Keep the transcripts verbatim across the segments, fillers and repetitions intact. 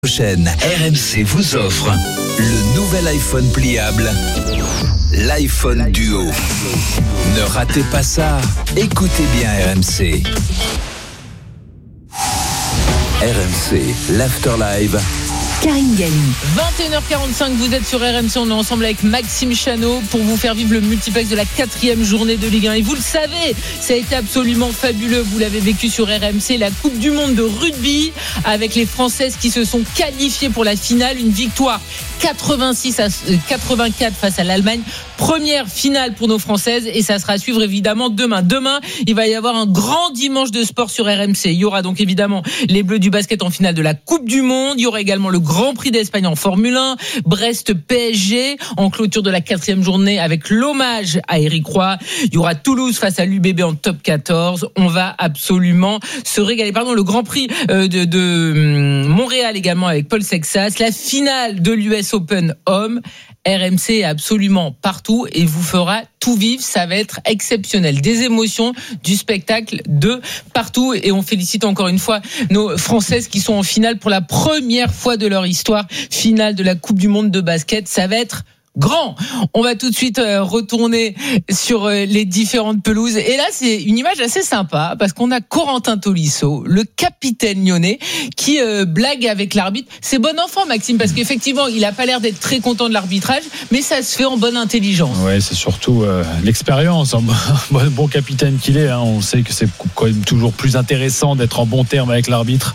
Prochaine, R M C vous offre le nouvel iPhone pliable, l'iPhone Duo. Ne ratez pas ça, écoutez bien R M C. R M C, l'Afterlive. Karine Galli. vingt et une heures quarante-cinq, vous êtes sur R M C, on est ensemble avec Maxime Chanot pour vous faire vivre le multiplex de la quatrième journée de Ligue un. Et vous le savez, ça a été absolument fabuleux, vous l'avez vécu sur R M C, la Coupe du Monde de rugby avec les Françaises qui se sont qualifiées pour la finale, une victoire quatre-vingt-six à quatre-vingt-quatre face à l'Allemagne. Première finale pour nos Françaises et ça sera à suivre évidemment demain. Demain, il va y avoir un grand dimanche de sport sur R M C. Il y aura donc évidemment les Bleus du basket en finale de la Coupe du Monde. Il y aura également le Grand Prix d'Espagne en Formule un. Brest P S G en clôture de la quatrième journée avec l'hommage à Éric Roy. Il y aura Toulouse face à l'U B B en top quatorze. On va absolument se régaler. Pardon, le Grand Prix de, de Montréal également avec Paul Sexas. La finale de l'U S Open Homme. R M C est absolument partout et vous fera tout vivre, ça va être exceptionnel. Des émotions, du spectacle, de partout et on félicite encore une fois nos Françaises qui sont en finale pour la première fois de leur histoire, finale de la Coupe du Monde de basket, ça va être grand. On va tout de suite retourner sur les différentes pelouses et là c'est une image assez sympa parce qu'on a Corentin Tolisso, le capitaine lyonnais qui euh, blague avec l'arbitre. C'est bon enfant Maxime parce qu'effectivement il a pas l'air d'être très content de l'arbitrage mais ça se fait en bonne intelligence. Ouais, c'est surtout euh, l'expérience, un bon, bon capitaine qu'il est, hein. On sait que c'est quand même toujours plus intéressant d'être en bon terme avec l'arbitre.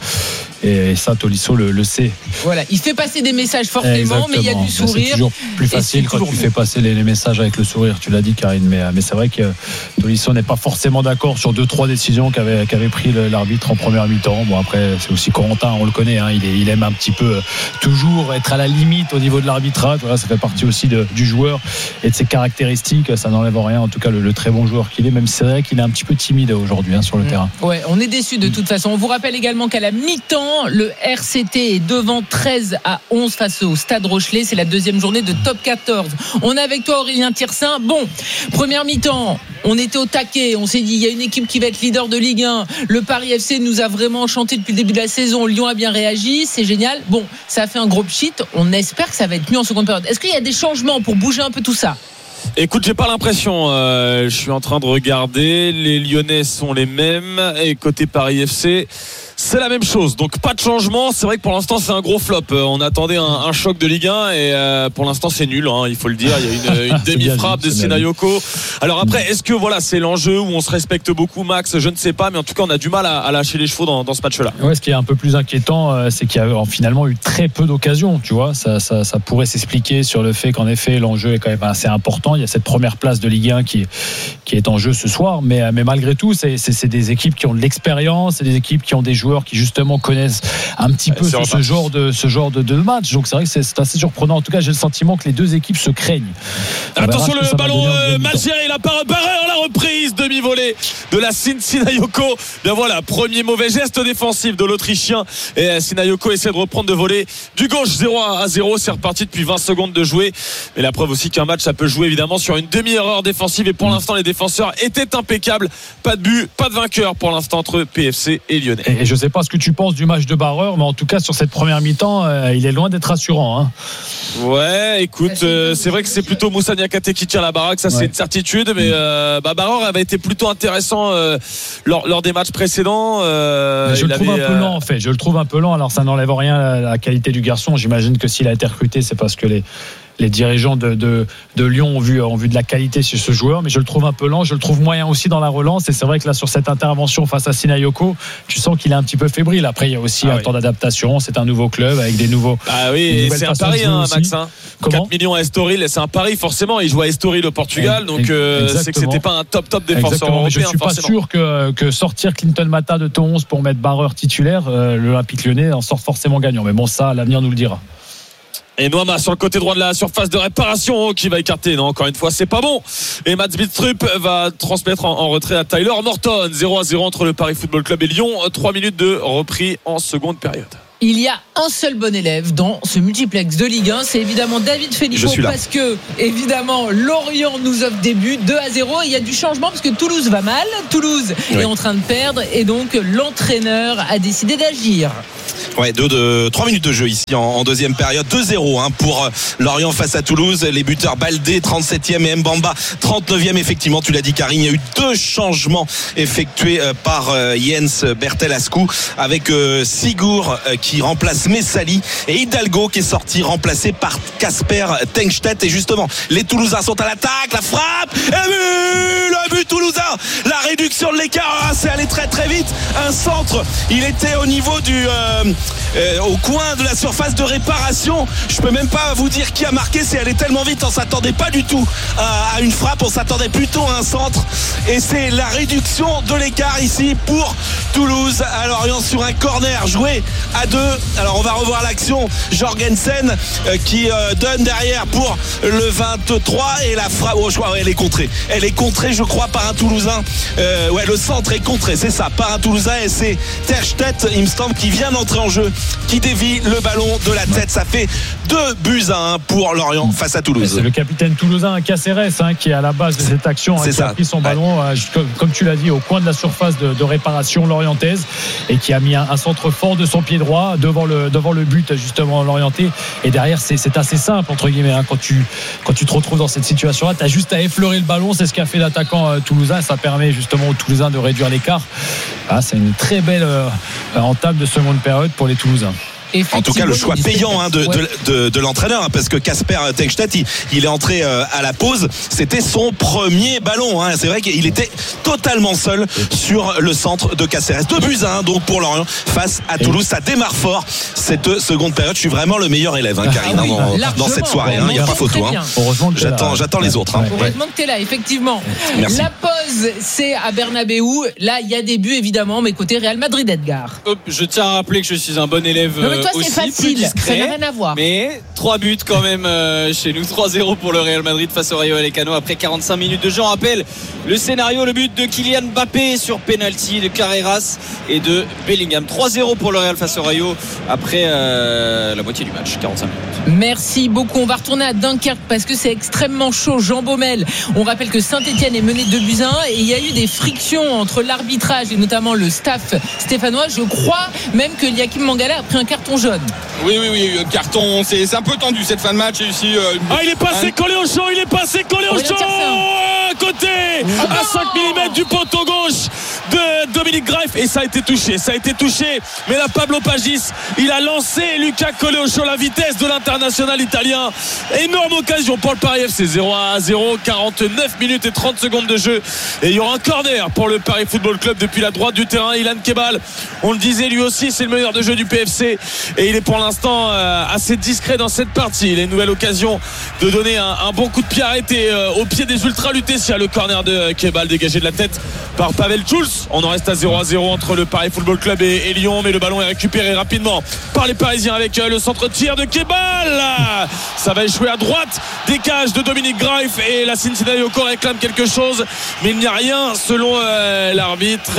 Et ça, Tolisso le, le sait. Voilà, il fait passer des messages forcément, Exactement. mais il y a du sourire. C'est toujours plus facile quand tu fais passer les, les messages avec le sourire. Tu l'as dit, Karine, mais, mais c'est vrai que Tolisso n'est pas forcément d'accord sur deux, trois décisions qu'avait, qu'avait pris l'arbitre en première mi-temps. Bon, après, c'est aussi Corentin, on le connaît. Hein, il, est, il aime un petit peu toujours être à la limite au niveau de l'arbitrage. Voilà, ça fait partie aussi de, du joueur et de ses caractéristiques. Ça n'enlève rien, en tout cas, le, le très bon joueur qu'il est. Même si c'est vrai qu'il est un petit peu timide aujourd'hui hein, sur le mmh. terrain. Ouais, on est déçus de toute façon. On vous rappelle également qu'à la mi-temps, le R C T est devant treize à onze face au Stade Rochelet. C'est la deuxième journée de top quatorze. On est avec toi Aurélien Tirsin. Bon, première mi-temps, on était au taquet. On s'est dit, il y a une équipe qui va être leader de Ligue un. Le Paris F C nous a vraiment enchanté depuis le début de la saison. Lyon a bien réagi. C'est génial. Bon, ça a fait un gros pchit. On espère que ça va être mieux en seconde période. Est-ce qu'il y a des changements pour bouger un peu tout ça ? Écoute, j'ai pas l'impression. Euh, je suis en train de regarder. Les Lyonnais sont les mêmes. Et côté Paris F C, c'est la même chose. Donc pas de changement. C'est vrai que pour l'instant c'est un gros flop. Euh, on attendait un, un choc de Ligue un et euh, pour l'instant c'est nul. Hein, il faut le dire. Il y a une, une demi-frappe de Sinayoko. Alors après, est-ce que voilà c'est l'enjeu où on se respecte beaucoup, Max ? Je ne sais pas, mais en tout cas on a du mal à, à lâcher les chevaux dans, dans ce match-là. Ouais, ce qui est un peu plus inquiétant, euh, c'est qu'il y a finalement eu très peu d'occasions. Tu vois, ça, ça, ça pourrait s'expliquer sur le fait qu'en effet l'enjeu est quand même assez important. Il y a cette première place de Ligue un qui, qui est en jeu ce soir, mais, mais malgré tout, c'est, c'est, c'est des équipes qui ont de l'expérience, c'est des équipes qui ont des joueurs qui justement connaissent un petit peu ce, ce genre de ce genre de, de match. Donc c'est vrai que c'est, c'est assez surprenant. En tout cas, j'ai le sentiment que les deux équipes se craignent. On Attention le ballon euh, mal géré, la part barreur, la reprise, demi-volée de la Sinayoko. Bien voilà, premier mauvais geste défensif de l'Autrichien et Sinayoko essaie de reprendre de voler du gauche. Zéro à zéro, c'est reparti depuis vingt secondes de jouer. Et la preuve aussi qu'un match ça peut jouer évidemment sur une demi-erreur défensive et pour l'instant les défenseurs étaient impeccables. Pas de but, pas de vainqueur pour l'instant entre P F C et Lyonnais. Et je sais pas ce que tu penses du match de Barreur, mais en tout cas sur cette première mi-temps euh, il est loin d'être rassurant hein. Ouais, écoute, euh, c'est vrai que c'est plutôt Moussa Niakate qui tire la baraque, ça ouais. c'est une certitude, mais euh, bah, Barreur avait été plutôt intéressant euh, lors, lors des matchs précédents. Euh, je le trouve avait, un peu lent en fait, je le trouve un peu lent. Alors ça n'enlève rien à la qualité du garçon. J'imagine que s'il a été recruté, c'est parce que les les dirigeants de, de, de Lyon ont vu, ont vu de la qualité sur ce joueur, mais je le trouve un peu lent, je le trouve moyen aussi dans la relance, et c'est vrai que là sur cette intervention face à Sinayoko, tu sens qu'il est un petit peu fébrile. Après il y a aussi ah un oui. temps d'adaptation, c'est un nouveau club avec des nouveaux ah oui, c'est un pari hein, Max hein. quatre millions à Estoril, c'est un pari forcément, il joue à Estoril au Portugal, et, donc euh, c'est que c'était pas un top top défenseur Exactement. européen. Je suis pas forcément. sûr que, que sortir Clinton Mata de ton onze pour mettre Barreur titulaire, euh, l'Olympique Lyonnais en sorte forcément gagnant, mais bon ça l'avenir nous le dira. Et Noama sur le côté droit de la surface de réparation qui va écarter. Non, encore une fois, c'est pas bon. Et Mats Bidstrup va transmettre en, en retrait à Tyler Morton. zéro à zéro entre le Paris Football Club et Lyon. trois minutes de repris en seconde période. Il y a un seul bon élève dans ce multiplex de Ligue un, c'est évidemment David Philippot, parce que évidemment Lorient nous offre des buts deux à zéro et il y a du changement parce que Toulouse va mal, Toulouse oui. est en train de perdre et donc l'entraîneur a décidé d'agir. Ouais, deux, deux, trois minutes de jeu ici en, en deuxième période, deux zéro hein, pour Lorient face à Toulouse. Les buteurs Baldé trente-septième et Mbamba trente-neuvième. Effectivement, tu l'as dit Karine, il y a eu deux changements effectués euh, par euh, Jens Bertel-Ascou avec euh, Sigour euh, qui remplace Messali et Hidalgo qui est sorti remplacé par Kasper Tengstedt. Et justement, les Toulousains sont à l'attaque, la frappe, et but, le but toulousain, la réduction de l'écart, c'est allé très très vite. Un centre, il était au niveau du euh, euh, au coin de la surface de réparation. Je peux même pas vous dire qui a marqué, c'est allé tellement vite, on s'attendait pas du tout à, à une frappe, on s'attendait plutôt à un centre. Et c'est la réduction de l'écart ici pour Toulouse à Lorient sur un corner joué à deux. Alors on va revoir l'action. Jorgensen euh, qui euh, donne derrière pour le vingt-trois et la frappe. Oh, je crois, ouais, elle est contrée. Elle est contrée, je crois, par un Toulousain. Euh, ouais, le centre est contré, c'est ça, par un Toulousain. Et c'est Terstedt, il me semble, qui vient d'entrer en jeu, qui dévie le ballon de la tête. Ça fait deux buts à un pour Lorient face à Toulouse. C'est le capitaine toulousain Caceres hein, qui est à la base de cette action, hein, qui ça. a pris son ballon, ouais. euh, comme, comme tu l'as dit, au coin de la surface de, de réparation lorientaise et qui a mis un, un centre fort de son pied droit devant le, devant le but justement l'orienté. Et derrière, c'est, c'est assez simple entre guillemets hein, quand, tu, quand tu te retrouves dans cette situation-là, tu as juste à effleurer le ballon. C'est ce qu'a fait l'attaquant euh, toulousain. Ça permet justement aux Toulousains de réduire l'écart. Ah, c'est une très belle euh, entame de seconde période pour les Toulousains. En tout cas, le choix payant hein, de, de, de, de l'entraîneur hein, parce que Kasper Tengstedt il, il est entré euh, à la pause, c'était son premier ballon hein. C'est vrai qu'il était totalement seul sur le centre de Caceres. Deux buts à un donc pour Lorient face à Toulouse. Ça démarre fort cette seconde période. Je suis vraiment le meilleur élève hein, Karine, ah oui, dans, dans cette soirée il hein, n'y a pas photo hein. Heureusement que j'attends, j'attends les autres hein. Heureusement que tu es là effectivement. Merci. La pause c'est à Bernabéu. Là il y a des buts évidemment, mais côté Real Madrid, Edgar. Hop, je tiens à rappeler que je suis un bon élève. Non, toi, aussi, c'est facile, discret, ça n'a rien à voir. Mais trois buts quand même euh, chez nous, trois zéro pour le Real Madrid face au Rayo Vallecano après quarante-cinq minutes de jeu. On rappelle le scénario, le but de Kylian Mbappé sur penalty de Carreras et de Bellingham. trois zéro pour le Real face au Rayo après euh, la moitié du match, quarante-cinq minutes. Merci beaucoup. On va retourner à Dunkerque parce que c'est extrêmement chaud. Jean Baumel, on rappelle que Saint-Etienne est mené deux buts à un et il y a eu des frictions entre l'arbitrage et notamment le staff stéphanois. Je crois même que Yakim Mangala a pris un carton jaune. Oui, oui, oui, carton, c'est, c'est un peu tendu cette fin de match. Ici, euh, ah, il est passé un... collé au champ, il est passé collé au champ à côté, ah, à cinq millimètres du poteau gauche de Dominique Greif et ça a été touché, ça a été touché. Mais là, Pablo Pagis, il a lancé Lucas Coléocho, la vitesse de l'international italien. Énorme occasion pour le Paris F C, zéro à zéro, quarante-neuf minutes et trente secondes de jeu. Et il y aura un corner pour le Paris Football Club depuis la droite du terrain. Ilan Kebal, on le disait lui aussi, c'est le meilleur de jeu du P F C et il est pour l'instant euh, assez discret dans cette partie. Il a une nouvelle occasion de donner un, un bon coup de pied arrêté euh, au pied des Ultra Lutetia. Le corner de Kebal dégagé de la tête par Pavel Schulz. On en reste à zéro à zéro entre le Paris Football Club et, et Lyon, mais le ballon est récupéré rapidement par les Parisiens avec euh, le centre tir de Kebal. Ça va échouer à droite des cages de Dominique Greif et la Cincinnati Yoko réclame quelque chose, mais il n'y a rien selon euh, l'arbitre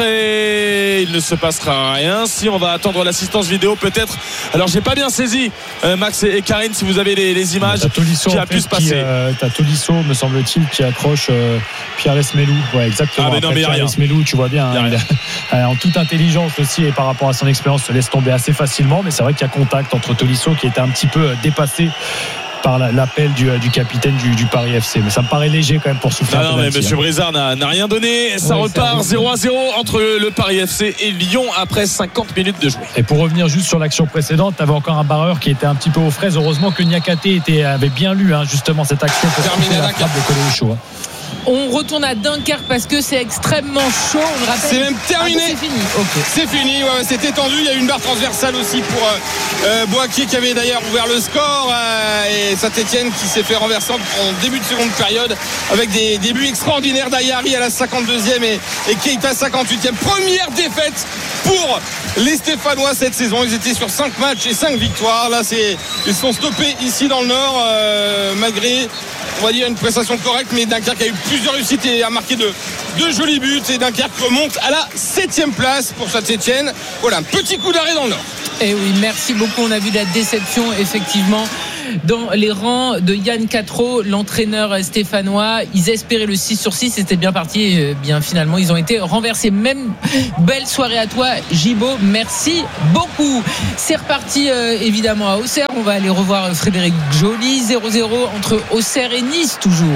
et il ne se passera rien. Si on va attendre l'assistance vidéo peut-être. Alors j'ai pas bien saisi euh, Max et Karine si vous avez les, les images Tolisso, qui a pu se passer. Euh, t'as Tolisso me semble-t-il qui accroche euh, Pierre Lesmelou. Ouais, exactement. Ah mais non, mais Pierre Lesmelou, tu vois bien hein, il a, en toute intelligence aussi et par rapport à son expérience se laisse tomber assez facilement, mais c'est vrai qu'il y a contact entre Tolisso qui était un petit peu dépassé par l'appel du, du capitaine du, du Paris F C, mais ça me paraît léger quand même pour souffler. Non, non mais Monsieur Brizard n'a, n'a rien donné. Ça ouais, repart zéro à zéro entre le Paris F C et Lyon après cinquante minutes de jeu. Et pour revenir juste sur l'action précédente, tu avais encore un barreur qui était un petit peu aux fraises. Heureusement que Niakate était, avait bien lu hein, justement cette action pour terminer la frappe de Coléocho. Hein. On retourne à Dunkerque parce que c'est extrêmement chaud. On le rappelle. C'est même terminé. Ah, c'est fini. Okay. C'est fini. Ouais, c'était tendu. Il y a eu une barre transversale aussi pour euh, Boakier qui avait d'ailleurs ouvert le score euh, et Saint-Etienne qui s'est fait renverser en début de seconde période avec des débuts extraordinaires d'Ayari à la cinquante-deuxième et, et Keita cinquante-huitième. Première défaite pour les Stéphanois cette saison. Ils étaient sur cinq matchs et cinq victoires. Là, c'est ils sont stoppés ici dans le Nord euh, malgré, on va dire, une prestation correcte, mais Dunkerque a eu plusieurs réussites et a marqué de, de jolis buts et Dunkerque remonte à la septième place pour Saint-Etienne. Voilà, un petit coup d'arrêt dans le Nord. Et oui, merci beaucoup. On a vu la déception, effectivement, dans les rangs de Yann Quatreau, l'entraîneur stéphanois. Ils espéraient le six sur six, c'était bien parti. Et bien finalement, ils ont été renversés. Même belle soirée à toi, Gibaud. Merci beaucoup. C'est reparti euh, évidemment à Auxerre. On va aller revoir Frédéric Joly. zéro zéro entre Auxerre et Nice toujours.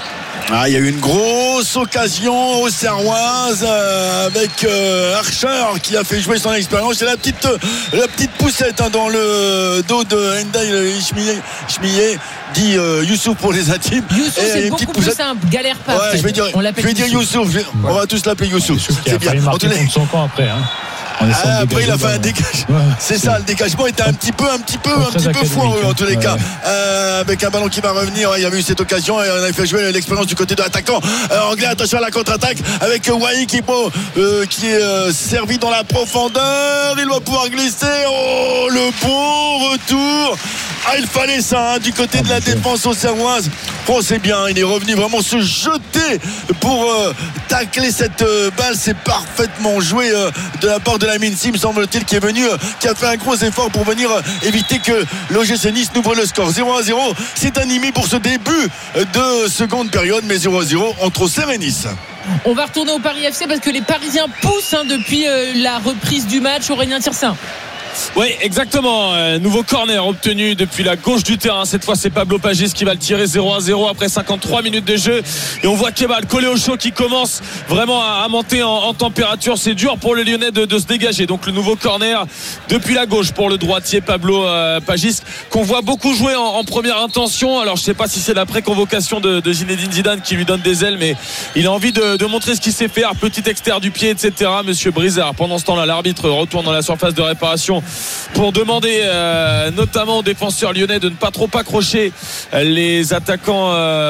Ah, il y a eu une grosse occasion auxerroise euh, avec euh, Archer qui a fait jouer son expérience. C'est la petite, euh, la petite poussette hein, dans le dos de Ndai Ishmiye, dit euh, Youssouf pour les intimes. Youssouf, c'est beaucoup plus simple, galère pas. Ouais, je vais dire, on je vais dire Youssouf. Youssouf. Ouais. On va tous l'appeler Youssouf. Youssouf c'est bien. En tous les... son camp après. Hein. Ah, après il a fait un dégagement. Ouais. C'est ça, le dégagement était un petit peu, un petit peu, un petit peu foireux en tous les ouais. cas. Euh, avec un ballon qui va revenir, il y a eu cette occasion et on a fait jouer l'expérience du côté de l'attaquant euh, anglais. Attention à la contre-attaque avec Wai qui, euh, qui est euh, servi dans la profondeur. Il va pouvoir glisser. Oh, le bon retour. Ah, il fallait ça hein, du côté de la défense auxerroise. Oh, c'est bien, il est revenu vraiment se jeter pour euh, tacler cette euh, balle. C'est parfaitement joué euh, de la part de la Mincy, me semble-t-il, qui est venu, euh, qui a fait un gros effort pour venir euh, éviter que l'O G C Nice n'ouvre le score. zéro à zéro, c'est animé pour ce début de seconde période, mais zéro à zéro entre Auxerre et Nice. On va retourner au Paris F C parce que les Parisiens poussent hein, depuis euh, la reprise du match. Aurélien Tirsin. Oui, exactement. Euh, nouveau corner obtenu depuis la gauche du terrain. Cette fois, c'est Pablo Pagis qui va le tirer zéro à zéro après cinquante-trois minutes de jeu. Et on voit Kebal collé au chaud qui commence vraiment à, à monter en, en température. C'est dur pour le Lyonnais de, de se dégager. Donc le nouveau corner depuis la gauche pour le droitier Pablo euh, Pagis, qu'on voit beaucoup jouer en, en première intention. Alors je sais pas si c'est la pré-convocation de, de Zinedine Zidane qui lui donne des ailes, mais il a envie de, de montrer ce qu'il sait faire. Petit extérieur du pied, et cetera. Monsieur Brizard. Pendant ce temps-là, l'arbitre retourne dans la surface de réparation pour demander euh, notamment aux défenseurs lyonnais de ne pas trop accrocher les attaquants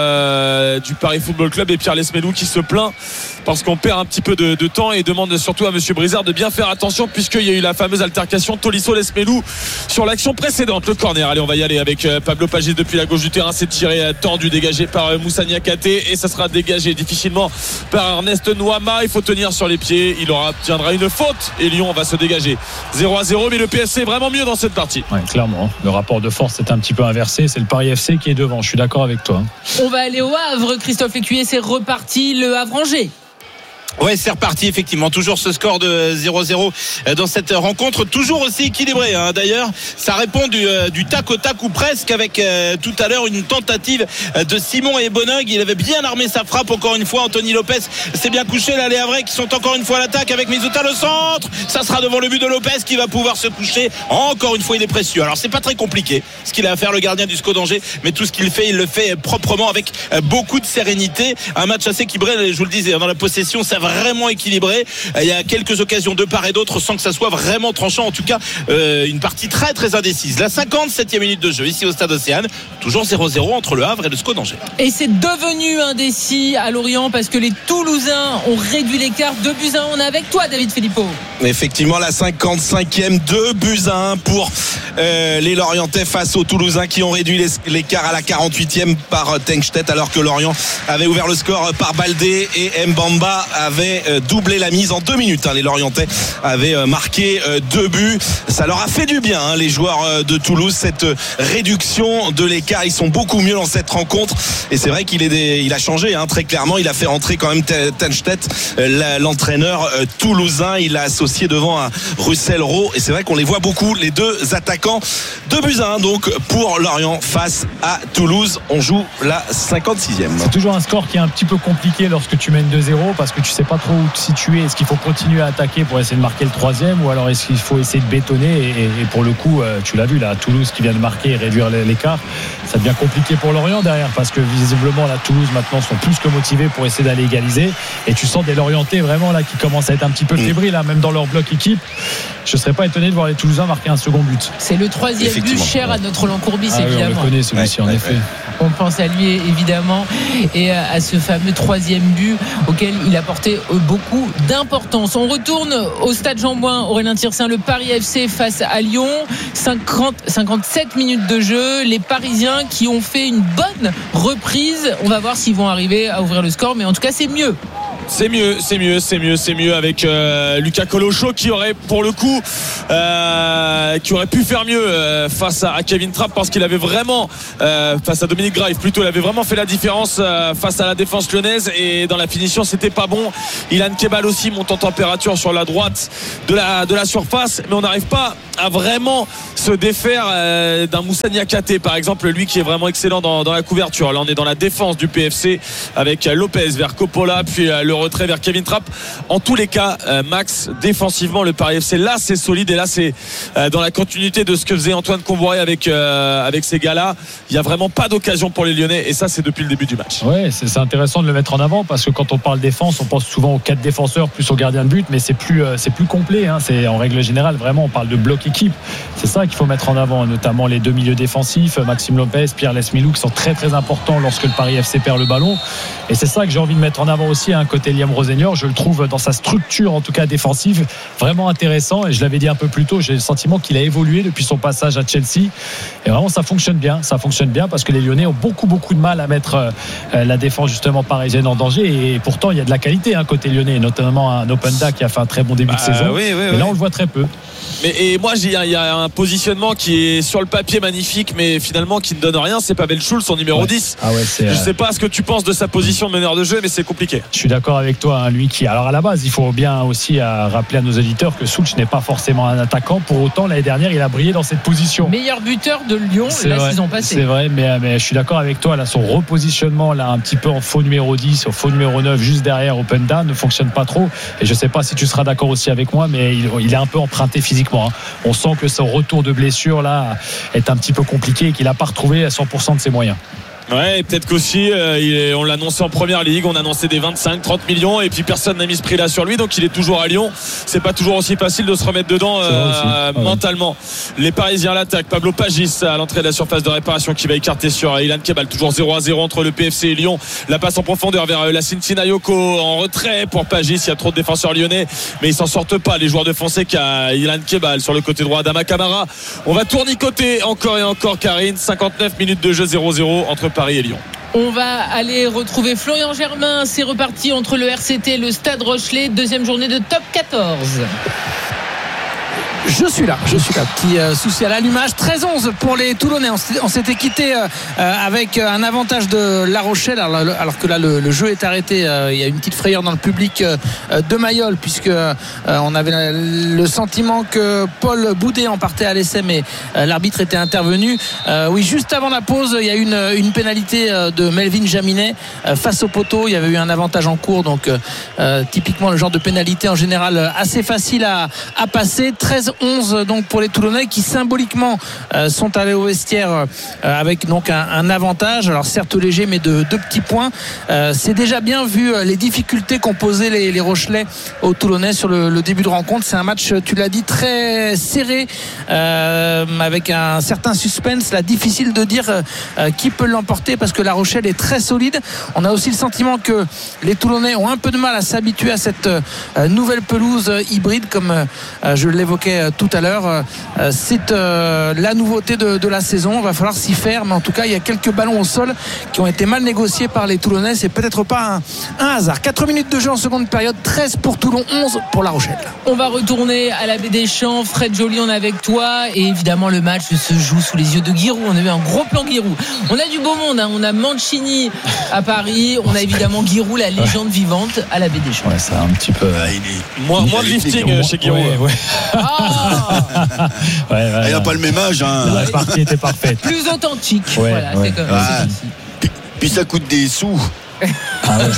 euh, du Paris Football Club et Pierre Lesmelou qui se plaint parce qu'on perd un petit peu de, de temps et demande surtout à monsieur Brizard de bien faire attention puisqu'il y a eu la fameuse altercation Tolisso-Lesmelou sur l'action précédente, le corner. Allez, on va y aller avec euh, Pablo Pagis depuis la gauche du terrain. C'est tiré euh, tendu, dégagé par euh, Moussa Niakhaté et ça sera dégagé difficilement par Ernest Nouama. Il faut tenir sur les pieds, il aura obtiendra une faute et Lyon va se dégager zéro à zéro, mais le P S C est vraiment mieux dans cette partie. Ouais, clairement, le rapport de force est un petit peu inversé. C'est le Paris F C qui est devant, je suis d'accord avec toi. On va aller au Havre. Christophe Écuyer, c'est reparti, le Havre-Angers. Ouais, c'est reparti effectivement, toujours ce score de zéro à zéro dans cette rencontre, toujours aussi équilibré hein. D'ailleurs ça répond du, du tac au tac ou presque avec euh, tout à l'heure une tentative de Simon et Bonnog. Il avait bien armé sa frappe encore une fois. Anthony Lopez s'est bien couché là, les Havrais qui sont encore une fois à l'attaque avec Misouta le centre, ça sera devant le but de Lopez qui va pouvoir se coucher. Encore une fois il est précieux, alors c'est pas très compliqué ce qu'il a à faire le gardien du S C O d'Angers, mais tout ce qu'il fait il le fait proprement avec beaucoup de sérénité. Un match assez équilibré, je vous le disais, dans la possession ça vraiment équilibré. Il y a quelques occasions de part et d'autre sans que ça soit vraiment tranchant. En tout cas, euh, une partie très très indécise. La cinquante-septième minute de jeu ici au Stade Océane. Toujours zéro à zéro entre le Havre et le S C O d'Angers. Et c'est devenu indécis à Lorient parce que les Toulousains ont réduit l'écart. deux buts à un. On est avec toi, David Philippot. Effectivement, la cinquante-cinquième, deux buts à un pour euh, les Lorientais face aux Toulousains qui ont réduit l'écart à la quarante-huitième par Tenkstedt, alors que Lorient avait ouvert le score par Baldé et Mbamba avait doublé la mise en deux minutes. Les Lorientais avaient marqué deux buts. Ça leur a fait du bien, hein, les joueurs de Toulouse, cette réduction de l'écart. Ils sont beaucoup mieux dans cette rencontre. Et c'est vrai qu'il est des... il a changé hein, très clairement. Il a fait rentrer quand même Tenkstedt, l'entraîneur toulousain. Il l'a associé devant un Russell Rowe. Et c'est vrai qu'on les voit beaucoup, les deux attaquants. deux buts à un donc pour Lorient face à Toulouse. On joue la cinquante-sixième. C'est toujours un score qui est un petit peu compliqué lorsque tu mènes deux zéro parce que tu sais pas trop où te situer. Est-ce qu'il faut continuer à attaquer pour essayer de marquer le troisième ou alors est-ce qu'il faut essayer de bétonner et, et pour le coup tu l'as vu là, Toulouse qui vient de marquer et réduire l'écart, ça devient compliqué pour Lorient derrière parce que visiblement la Toulouse maintenant sont plus que motivés pour essayer d'aller égaliser et tu sens des Lorientais vraiment là qui commencent à être un petit peu fébriles là, même dans leur bloc équipe. Je ne serais pas étonné de voir les Toulousains marquer un second but. C'est le troisième but cher à notre Roland Courbis ah évidemment. Oui, on le connaît celui-ci ouais, en ouais, effet. On pense à lui évidemment et à ce fameux troisième but auquel il a porté beaucoup d'importance. On retourne au stade Jean-Bouin. Aurélien Tirsin, le Paris F C face à Lyon. cinquante, cinquante-sept minutes de jeu. Les Parisiens qui ont fait une bonne reprise. On va voir s'ils vont arriver à ouvrir le score, mais en tout cas c'est mieux. C'est mieux, c'est mieux, c'est mieux, c'est mieux avec euh, Lucas Colocho qui aurait pour le coup euh, qui aurait pu faire mieux euh, face à, à Kevin Trapp parce qu'il avait vraiment euh, face à Dominique Graeve plutôt, il avait vraiment fait la différence euh, face à la défense lyonnaise et dans la finition c'était pas bon. Ilan Kebal aussi monte en température sur la droite de la, de la surface, mais on n'arrive pas à vraiment se défaire euh, d'un Moussa Niakhaté par exemple, lui qui est vraiment excellent dans, dans la couverture. Là on est dans la défense du P F C avec Lopez vers Coppola puis euh, le retrait vers Kevin Trapp. En tous les cas euh, Max, défensivement le Paris F C là c'est solide et là c'est euh, dans la continuité de ce que faisait Antoine Comboiré avec, euh, avec ces gars là. Il n'y a vraiment pas d'occasion pour les Lyonnais et ça c'est depuis le début du match. Ouais, c'est, c'est intéressant de le mettre en avant parce que quand on parle défense on pense souvent aux quatre défenseurs plus au gardien de but, mais c'est plus, euh, c'est plus complet hein. C'est en règle générale vraiment on parle de bloc équipe, c'est ça qu'il faut mettre en avant, notamment les deux milieux défensifs, Maxime Lopez, Pierre Lesmelou qui sont très très importants lorsque le Paris F C perd le ballon et c'est ça que j'ai envie de mettre en avant aussi hein, côté Liam Rosenior. Je le trouve dans sa structure en tout cas défensive vraiment intéressant et je l'avais dit un peu plus tôt, j'ai le sentiment qu'il a évolué depuis son passage à Chelsea et vraiment ça fonctionne bien, ça fonctionne bien parce que les Lyonnais ont beaucoup beaucoup de mal à mettre euh, la défense justement parisienne en danger et pourtant il y a de la qualité hein, côté lyonnais, notamment un Openda qui a fait un très bon début bah, de saison oui, oui, mais oui. Là on le voit très peu. Mais et moi il y, y a un positionnement qui est sur le papier magnifique mais finalement qui ne donne rien, c'est Pavel Schulz son numéro ouais. dix. Ah ouais, c'est, je euh... sais pas ce que tu penses de sa position de meneur de jeu mais c'est compliqué. Je suis d'accord avec toi hein, lui qui alors à la base il faut bien aussi à rappeler à nos auditeurs que Schulz n'est pas forcément un attaquant, pour autant l'année dernière il a brillé dans cette position. Meilleur buteur de Lyon c'est la vrai, saison passée. C'est vrai mais, mais je suis d'accord avec toi là, son repositionnement là un petit peu en faux numéro dix, au faux numéro neuf juste derrière Openda ne fonctionne pas trop et je sais pas si tu seras d'accord aussi avec moi mais il, il est un peu emprunté physiquement hein. On sent que son retour de blessure là est un petit peu compliqué et qu'il n'a pas retrouvé à cent pour cent de ses moyens. Ouais, et peut-être qu'aussi euh, il est, on l'a annoncé en première ligue, on a annoncé des vingt-cinq trente millions et puis personne n'a mis ce prix là sur lui, donc il est toujours à Lyon. C'est pas toujours aussi facile de se remettre dedans euh, ah, mentalement. Ouais. Les Parisiens à l'attaque, Pablo Pagis à l'entrée de la surface de réparation qui va écarter sur Ilan Kebal, toujours zéro à zéro entre le P F C et Lyon. La passe en profondeur vers la Sinayoko en retrait pour Pagis, il y a trop de défenseurs lyonnais mais ils s'en sortent pas les joueurs de Fonseca. Ilan Kebal sur le côté droit, Adama Camara. On va tournicoter encore et encore Karine, cinquante-neuf minutes de jeu zéro zéro entre Paris et Lyon. On va aller retrouver Florian Germain. C'est reparti entre le R C T et le Stade Rochelais. Deuxième journée de top quatorze. Je suis là, je suis là. Petit euh, souci à l'allumage. treize onze pour les Toulonnais. On, s'était, on s'était quitté euh, avec un avantage de La Rochelle. Alors, alors que là, le, le jeu est arrêté. Euh, il y a une petite frayeur dans le public euh, de Mayol, puisque euh, on avait le sentiment que Paul Boudet en partait à l'essai, mais euh, l'arbitre était intervenu. Euh, oui, juste avant la pause, il y a eu une, une pénalité de Melvin Jaminet euh, face au poteau. Il y avait eu un avantage en cours, donc euh, typiquement le genre de pénalité en général assez facile à, à passer. treize onze donc pour les Toulonnais qui symboliquement euh, sont allés au vestiaire euh, avec donc un, un avantage, alors certes léger mais de deux petits points. Euh, c'est déjà bien vu euh, les difficultés qu'ont posé les, les Rochelais aux Toulonnais sur le, le début de rencontre. C'est un match, tu l'as dit, très serré euh, avec un certain suspense là, difficile de dire euh, qui peut l'emporter parce que La Rochelle est très solide. On a aussi le sentiment que les Toulonnais ont un peu de mal à s'habituer à cette euh, nouvelle pelouse euh, hybride comme euh, je l'évoquais tout à l'heure. C'est euh, la nouveauté de, de la saison, il va falloir s'y faire, mais en tout cas il y a quelques ballons au sol qui ont été mal négociés par les Toulonnais, c'est peut-être pas un, un hasard. Quatre minutes de jeu en seconde période, treize pour Toulon, onze pour La Rochelle. On va retourner à la Baie des Champs. Fred Joly, on est avec toi et évidemment le match se joue sous les yeux de Giroud. On a eu un gros plan Giroud, on a du beau monde hein. On a Mancini à Paris, on a évidemment Giroud, la légende vivante à la Baie des Champs. Ouais, c'est un petit peu ah, il est... moins, moins de lifting chez Giroud. Ouais, ouais. Ah ouais, ouais, il n'a pas le même âge hein. La partie était parfaite, plus authentique ouais, voilà, ouais. C'est comme ah, ça. Puis, puis ça coûte des sous. Ah ouais,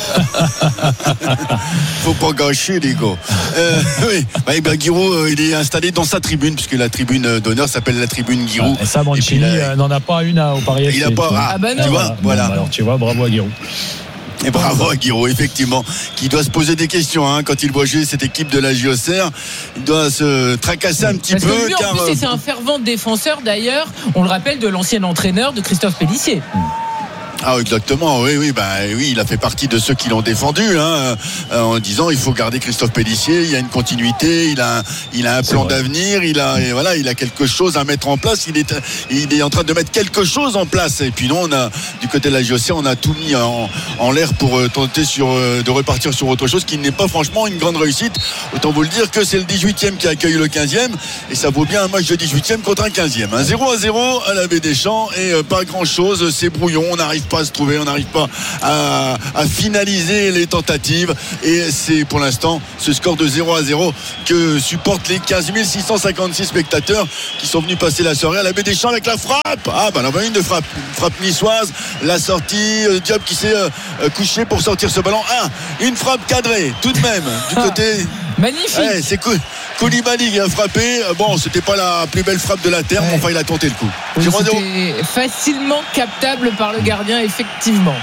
faut pas gâcher les gars. Euh, oui, bah, ben, Giroud euh, il est installé dans sa tribune puisque la tribune d'honneur s'appelle la tribune Giroud. Et ça Mancini euh, n'en a pas une à, au Paris F C. Il a pas. Ah, ah bah non. Tu vois, voilà. Bon, alors tu vois, bravo à Giroud. Et bravo à Giroud, effectivement, qui doit se poser des questions hein, quand il voit jouer cette équipe de la J O C R. Il doit se tracasser un petit Parce peu. Que lui, car en plus, c'est un fervent défenseur d'ailleurs, on le rappelle, de l'ancien entraîneur de Christophe Pélissier. Ah exactement, oui, oui, bah oui, il a fait partie de ceux qui l'ont défendu, hein, euh, en disant il faut garder Christophe Pélissier, il y a une continuité, il a, il a un plan d'avenir, il a, et voilà, il a quelque chose à mettre en place, il est, il est en train de mettre quelque chose en place. Et puis non, on a du côté de la J O C, on a tout mis en, en l'air pour euh, tenter sur, euh, de repartir sur autre chose qui n'est pas franchement une grande réussite. Autant vous le dire que c'est le dix-huitième qui accueille le quinzième et ça vaut bien un match de dix-huitième contre un quinzième. Un zéro à zéro à la Baie des Champs et euh, pas grand chose, c'est brouillon, on n'arrive pas à se trouver, on n'arrive pas à, à finaliser les tentatives et c'est pour l'instant ce score de zéro à zéro que supportent les quinze mille six cent cinquante-six spectateurs qui sont venus passer la soirée à la Baie des Champs avec la frappe. Ah bah là une de frappe, une frappe niçoise, la sortie, euh, Diop qui s'est euh, couché pour sortir ce ballon. Ah, une frappe cadrée tout de même du côté. Magnifique. Ouais, c'est cool. Koulibaly qui a frappé. Bon, c'était pas la plus belle frappe de la terre, ouais. Mais enfin il a tenté le coup. Oui, c'était facilement captable par le gardien, effectivement.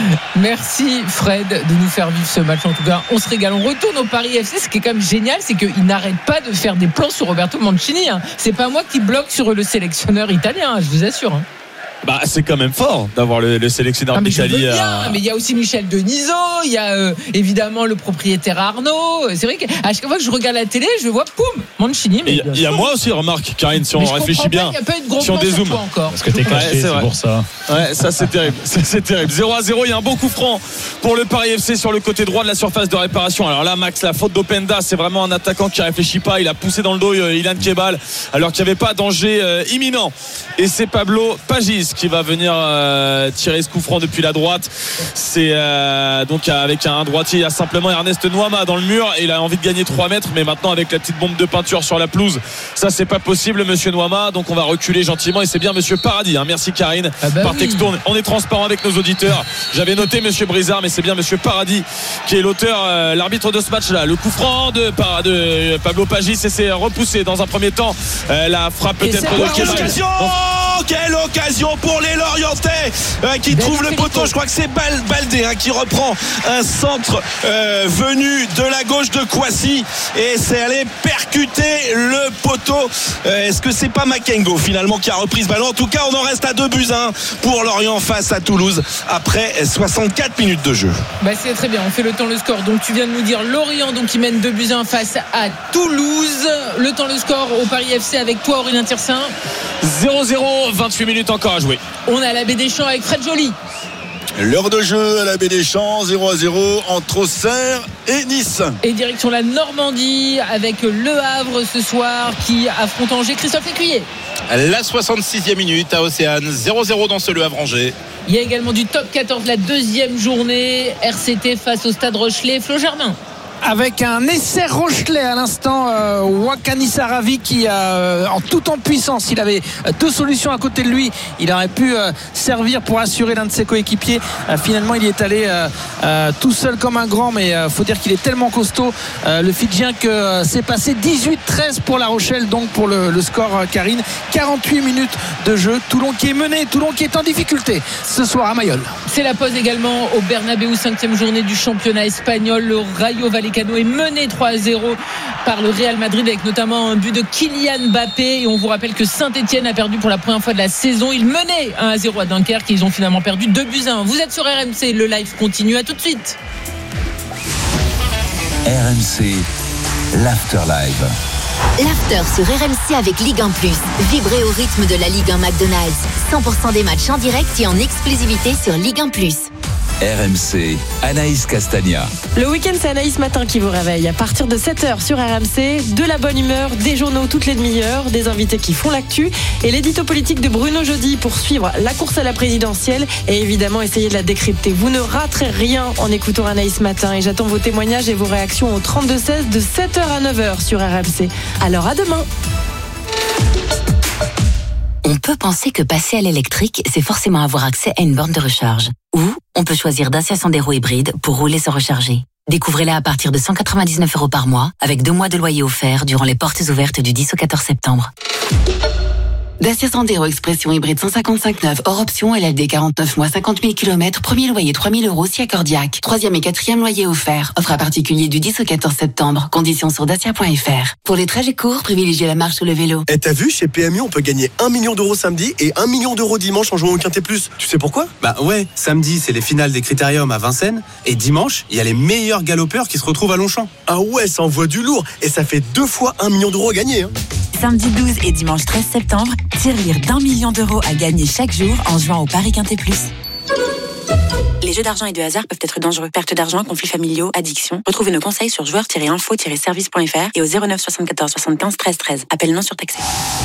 Merci Fred de nous faire vivre ce match. En tout cas, on se régale. On retourne au Paris F C. Ce qui est quand même génial, c'est qu'il n'arrête pas de faire des plans sur Roberto Mancini. Hein. C'est pas moi qui bloque sur le sélectionneur italien, je vous assure. Hein. Bah, c'est quand même fort d'avoir le, le sélectionneur ah, d'Italie. À... Mais il y a aussi Michel Denisot, il y a euh, évidemment le propriétaire Arnaud. C'est vrai qu'à chaque fois que je regarde la télé, je vois poum, Mancini. Il y, y a moi aussi, remarque, Karine, si on réfléchit bien. Il n'y a pas eu de gros si on dézoome. encore. Parce que t'es caché, ouais, c'est, c'est pour ça. Ouais, ça c'est terrible. C'est, c'est terrible. zéro à zéro, il y a un beau coup franc pour le Paris F C sur le côté droit de la surface de réparation. Alors là, Max, la faute d'Openda, c'est vraiment un attaquant qui réfléchit pas. Il a poussé dans le dos euh, Ilan Kebal alors qu'il n'y avait pas danger euh, imminent. Et c'est Pablo Pagis qui va venir. Euh, tirer ce coup franc depuis la droite. C'est euh, donc avec un droitier, il y a simplement Ernest Nouama dans le mur et il a envie de gagner trois mètres, mais maintenant avec la petite bombe de peinture sur la pelouse, ça c'est pas possible, monsieur Nouama. Donc on va reculer gentiment et c'est bien monsieur Paradis, hein. Merci Karine. Ah bah par oui. texto, on est transparent avec nos auditeurs. J'avais noté monsieur Brizard, mais c'est bien monsieur Paradis qui est l'auteur, euh, l'arbitre de ce match-là. Le coup franc de, de Pablo Pagis et c'est repoussé dans un premier temps. Euh, la frappe peut-être de quelle occasion, quelle occasion pour les Lorientais euh, qui ben trouve le poteau. Je crois que c'est Baldé hein, qui reprend un centre euh, venu de la gauche de Kouassi et c'est allé percuter le poteau. Euh, est-ce que c'est pas Makengo finalement qui a repris ce ballon? En tout cas, on en reste à deux buts à un pour Lorient face à Toulouse après soixante-quatre minutes de jeu. Bah c'est très bien, on fait le temps le score. Donc tu viens de nous dire Lorient donc qui mène deux buts à un face à Toulouse. Le temps le score au Paris F C avec toi Aurélien Tirsin. zéro zéro, vingt-huit minutes encore à jouer. On a la Baie des Champs avec Fred Joly. L'heure de jeu à la Baie des Champs, zéro à zéro entre Auxerre et Nice. Et direction la Normandie avec Le Havre ce soir qui affronte Angers. Christophe Écuyer. La soixante-sixième minute à Océane, zéro zéro dans ce Le Havre Angers. Il y a également du top quatorze, la deuxième journée. R C T face au Stade Rochelais. Flo Germain. Avec un essai Rochelais à l'instant, euh, Wakani Saravi qui euh, en tout en puissance, il avait deux solutions à côté de lui, il aurait pu euh, servir pour assurer l'un de ses coéquipiers. Euh, finalement il y est allé euh, euh, tout seul comme un grand, mais euh, faut dire qu'il est tellement costaud euh, le Fidjien que euh, c'est passé dix-huit treize pour La Rochelle, donc pour le, le score euh, Karine. quarante-huit minutes de jeu, Toulon qui est mené, Toulon qui est en difficulté ce soir à Mayol. C'est la pause également au Bernabéu, cinquième journée du championnat espagnol. Le Rayo Vallecano est mené trois à zéro par le Real Madrid avec notamment un but de Kylian Mbappé et on vous rappelle que Saint-Etienne a perdu pour la première fois de la saison. Ils menaient un à zéro à Dunkerque et ils ont finalement perdu deux buts à un. Vous êtes sur R M C, le live continue, à tout de suite. R M C, l'After Live. L'After sur R M C avec Ligue un plus. Vibrez au rythme de la Ligue un McDonald's. cent pour cent des matchs en direct et en exclusivité sur Ligue un plus. R M C, Anaïs Castagna. Le week-end, c'est Anaïs Matin qui vous réveille. À partir de sept heures sur R M C, de la bonne humeur, des journaux toutes les demi-heures, des invités qui font l'actu et l'édito politique de Bruno Jeudi pour suivre la course à la présidentielle et évidemment essayer de la décrypter. Vous ne raterez rien en écoutant Anaïs Matin et j'attends vos témoignages et vos réactions au trente-deux seize de sept heures à neuf heures sur R M C. Alors à demain. On peut penser que passer à l'électrique, c'est forcément avoir accès à une borne de recharge. Ou on peut choisir Dacia Sandero hybride pour rouler sans recharger. Découvrez-la à partir de cent quatre-vingt-dix-neuf euros par mois, avec deux mois de loyer offert durant les portes ouvertes du dix au quatorze septembre. Dacia Sandero Expression hybride cent cinquante-cinq neuf hors option, L L D quarante-neuf mois, cinquante mille kilomètres, premier loyer trois mille euros si accordiaque. Troisième et quatrième loyer offert. Offre à particulier du dix au quatorze septembre. Conditions sur dacia point f r. Pour les trajets courts, privilégiez la marche ou le vélo. Et t'as vu, chez P M U, on peut gagner un million d'euros samedi et un million d'euros dimanche en jouant au Quintet Plus. Tu sais pourquoi ? Bah ouais, samedi, c'est les finales des Critériums à Vincennes. Et dimanche, il y a les meilleurs galopeurs qui se retrouvent à Longchamp. Ah ouais, ça envoie du lourd. Et ça fait deux fois un million d'euros à gagner. Hein. Samedi douze et dimanche treize septembre, tirelire d'un million d'euros à gagner chaque jour en jouant au Paris Quintet Plus. Les jeux d'argent et de hasard peuvent être dangereux. Perte d'argent, conflits familiaux, addiction. Retrouvez nos conseils sur joueurs tiret info tiret service point f r et au zéro neuf soixante-quatorze soixante-quinze treize treize. Appel non surtaxé.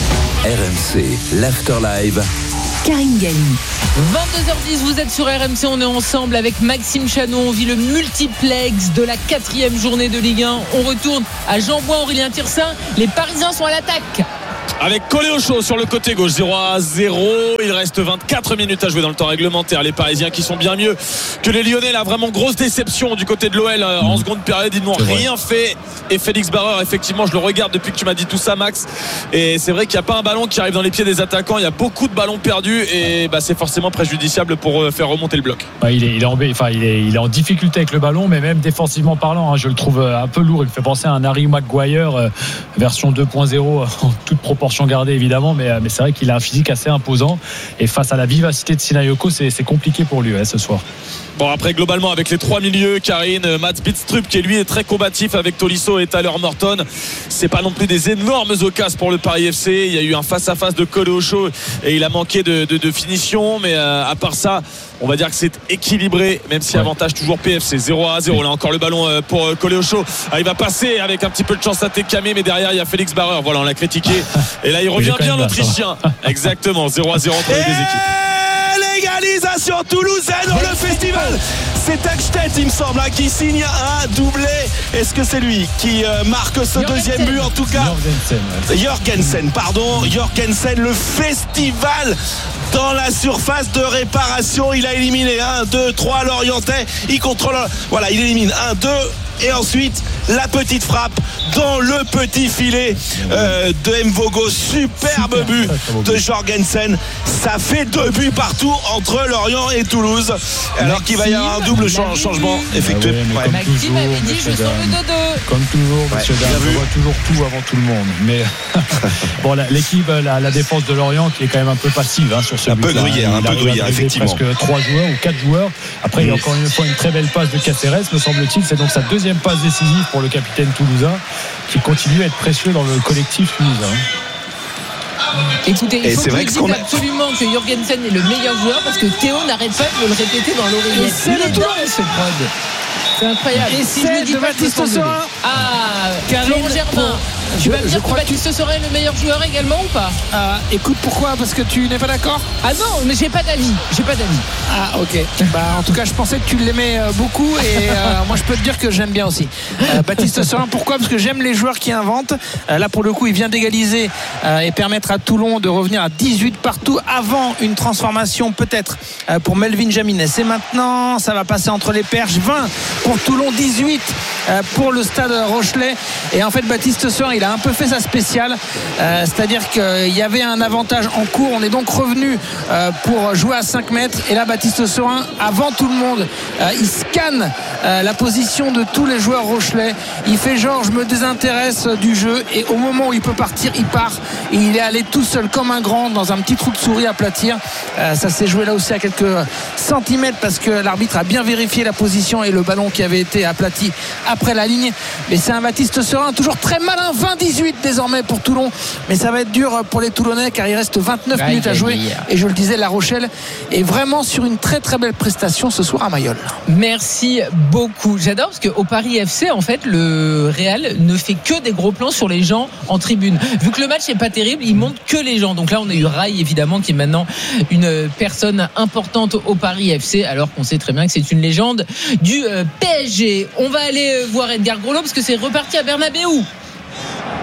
R M C, l'Afterlive. Karine Galli. vingt-deux heures dix, vous êtes sur R M C, on est ensemble avec Maxime Chanot. On vit le multiplex de la quatrième journée de Ligue un. On retourne à Jean-Bouin, Aurélien Tirsin. Les Parisiens sont à l'attaque. Avec Coléocho sur le côté gauche, zéro à zéro. Il reste vingt-quatre minutes à jouer dans le temps réglementaire. Les Parisiens qui sont bien mieux que les Lyonnais. Là, vraiment grosse déception du côté de l'O L en seconde période. Ils n'ont rien fait. Et Félix Barreur, effectivement, je le regarde depuis que tu m'as dit tout ça, Max. Et c'est vrai qu'il n'y a pas un ballon qui arrive dans les pieds des attaquants. Il y a beaucoup de ballons perdus. Et bah, c'est forcément préjudiciable pour faire remonter le bloc. Bah, il, est, il, est en, enfin, il, est, il est en difficulté avec le ballon, mais même défensivement parlant, hein, je le trouve un peu lourd. Il me fait penser à un Harry Maguire euh, version deux point zéro en toute proportion gardée, évidemment, mais, mais c'est vrai qu'il a un physique assez imposant et face à la vivacité de Sinayoko, c'est, c'est compliqué pour lui ouais, ce soir. Bon, après globalement avec les trois milieux, Karine, Mats Bidstrup qui lui est très combatif avec Tolisso et Tyler Morton, c'est pas non plus des énormes occasions pour le Paris F C. Il y a eu un face à face de Coléocho et il a manqué de, de, de finition, mais euh, à part ça, on va dire que c'est équilibré, même si ouais. avantage toujours P F C. Zéro à zéro. Là encore le ballon pour Coléocho. Ah, il va passer avec un petit peu de chance à Tekame, mais derrière il y a Félix Barreur. Voilà, on l'a critiqué. Et là il revient bien l'Autrichien. Exactement, zéro à zéro entre les deux équipes. L'égalisation toulousaine dans le festival. C'est Takstedt, il me semble, hein, qui signe un doublé. Est-ce que c'est lui qui euh, marque ce Jorgensen. Deuxième but en tout cas Jorgensen, Jorgensen, pardon. Jorgensen, le festival dans la surface de réparation. Il a éliminé un, deux, trois Lorientais. Il contrôle. Voilà, il élimine un, deux. Et ensuite la petite frappe dans le petit filet euh, de Mvogo. Superbe but de Jorgensen. Ça fait deux buts partout entre Lorient et Toulouse. Alors qu'il va y avoir un double change, changement effectué. Ah ouais, Maxime avait dit je sens le deux-deux. Comme toujours, monsieur ouais, Dame, on voit toujours tout avant tout le monde. Mais bon, la, l'équipe, la, la défense de Lorient qui est quand même un peu passive hein, sur ce un but. Peu gruyère, un peu gruyère, effectivement. Presque trois joueurs ou quatre joueurs. Après, il y a encore une fois une très belle passe de Caceres, me semble-t-il. C'est donc sa deuxième passe décisive pour le capitaine toulousain qui continue à être précieux dans le collectif toulousain. Écoutez, il faut que je dise absolument que Jorgensen est le meilleur joueur parce que Théo n'arrête pas de le répéter dans l'oreillette. C'est le tour ce prod. C'est incroyable. Et si c'est de Baptiste Serin. Ah, Laurent Germain. Tu vas me dire que Baptiste Serin est le meilleur joueur également ou pas? Ah, écoute, pourquoi? Parce que tu n'es pas d'accord? Ah non, mais j'ai pas d'avis. J'ai pas d'avis. Ah, ok. Bah, en tout cas, je pensais que tu l'aimais beaucoup et euh, moi, je peux te dire que j'aime bien aussi. Euh, Baptiste Serin, pourquoi? Parce que j'aime les joueurs qui inventent. Euh, là, pour le coup, il vient d'égaliser euh, et permettre à Toulon de revenir à dix-huit partout avant une transformation peut-être euh, pour Melvin Jaminet. C'est maintenant, ça va passer entre les perches. vingt pour Toulon, dix-huit euh, pour le Stade Rochelais. Et en fait, Baptiste Serin, il a un peu fait sa spéciale, euh, c'est-à-dire qu'il y avait un avantage en cours. On est donc revenu euh, pour jouer à cinq mètres et là Baptiste Serin avant tout le monde euh, il scanne euh, la position de tous les joueurs rochelais, il fait genre je me désintéresse du jeu et au moment où il peut partir il part et il est allé tout seul comme un grand dans un petit trou de souris à aplatir. Euh, ça s'est joué là aussi à quelques centimètres parce que l'arbitre a bien vérifié la position et le ballon qui avait été aplati après la ligne, mais c'est un Baptiste Serin toujours très malin. Vingt dix-huit désormais pour Toulon, mais ça va être dur pour les Toulonnais car il reste vingt-neuf ouais, minutes à jouer et je le disais, La Rochelle est vraiment sur une très très belle prestation ce soir à Mayol. Merci beaucoup, j'adore parce qu'au Paris F C en fait le Real ne fait que des gros plans sur les gens en tribune, vu que le match n'est pas terrible il montre que les gens, donc là on a eu Rai évidemment qui est maintenant une personne importante au Paris F C alors qu'on sait très bien que c'est une légende du P S G. On va aller voir Edgar Groslo parce que c'est reparti à Bernabéu.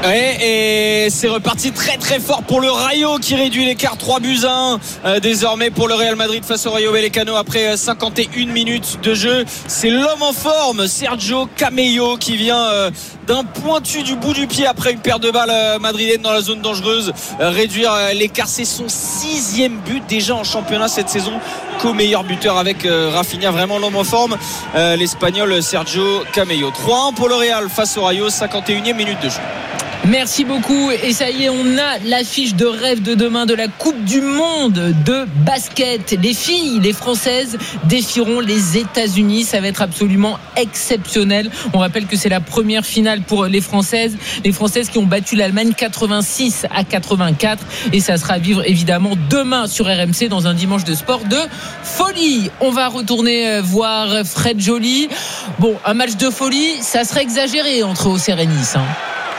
Ouais, et c'est reparti très très fort pour le Rayo qui réduit l'écart trois buts à un euh, désormais pour le Real Madrid face au Rayo Vallecano après cinquante et une minutes de jeu. C'est l'homme en forme, Sergio Camello, qui vient euh, d'un pointu du bout du pied après une paire de balles euh, madrilène dans la zone dangereuse, euh, réduire euh, l'écart. C'est son sixième but déjà en championnat cette saison, co-meilleur buteur avec euh, Rafinha, vraiment l'homme en forme, euh, l'Espagnol Sergio Camello. trois un pour le Real face au Rayo, cinquante et unième minute de jeu. Merci beaucoup. Et ça y est, on a l'affiche de rêve de demain de la Coupe du Monde de basket. Les filles, les Françaises, défieront les États-Unis. Ça va être absolument exceptionnel. On rappelle que c'est la première finale pour les Françaises. Les Françaises qui ont battu l'Allemagne quatre-vingt-six à quatre-vingt-quatre. Et ça sera à vivre évidemment demain sur R M C dans un dimanche de sport de folie. On va retourner voir Fred Joly. Bon, un match de folie, ça serait exagéré entre Auxerre et Nice, hein.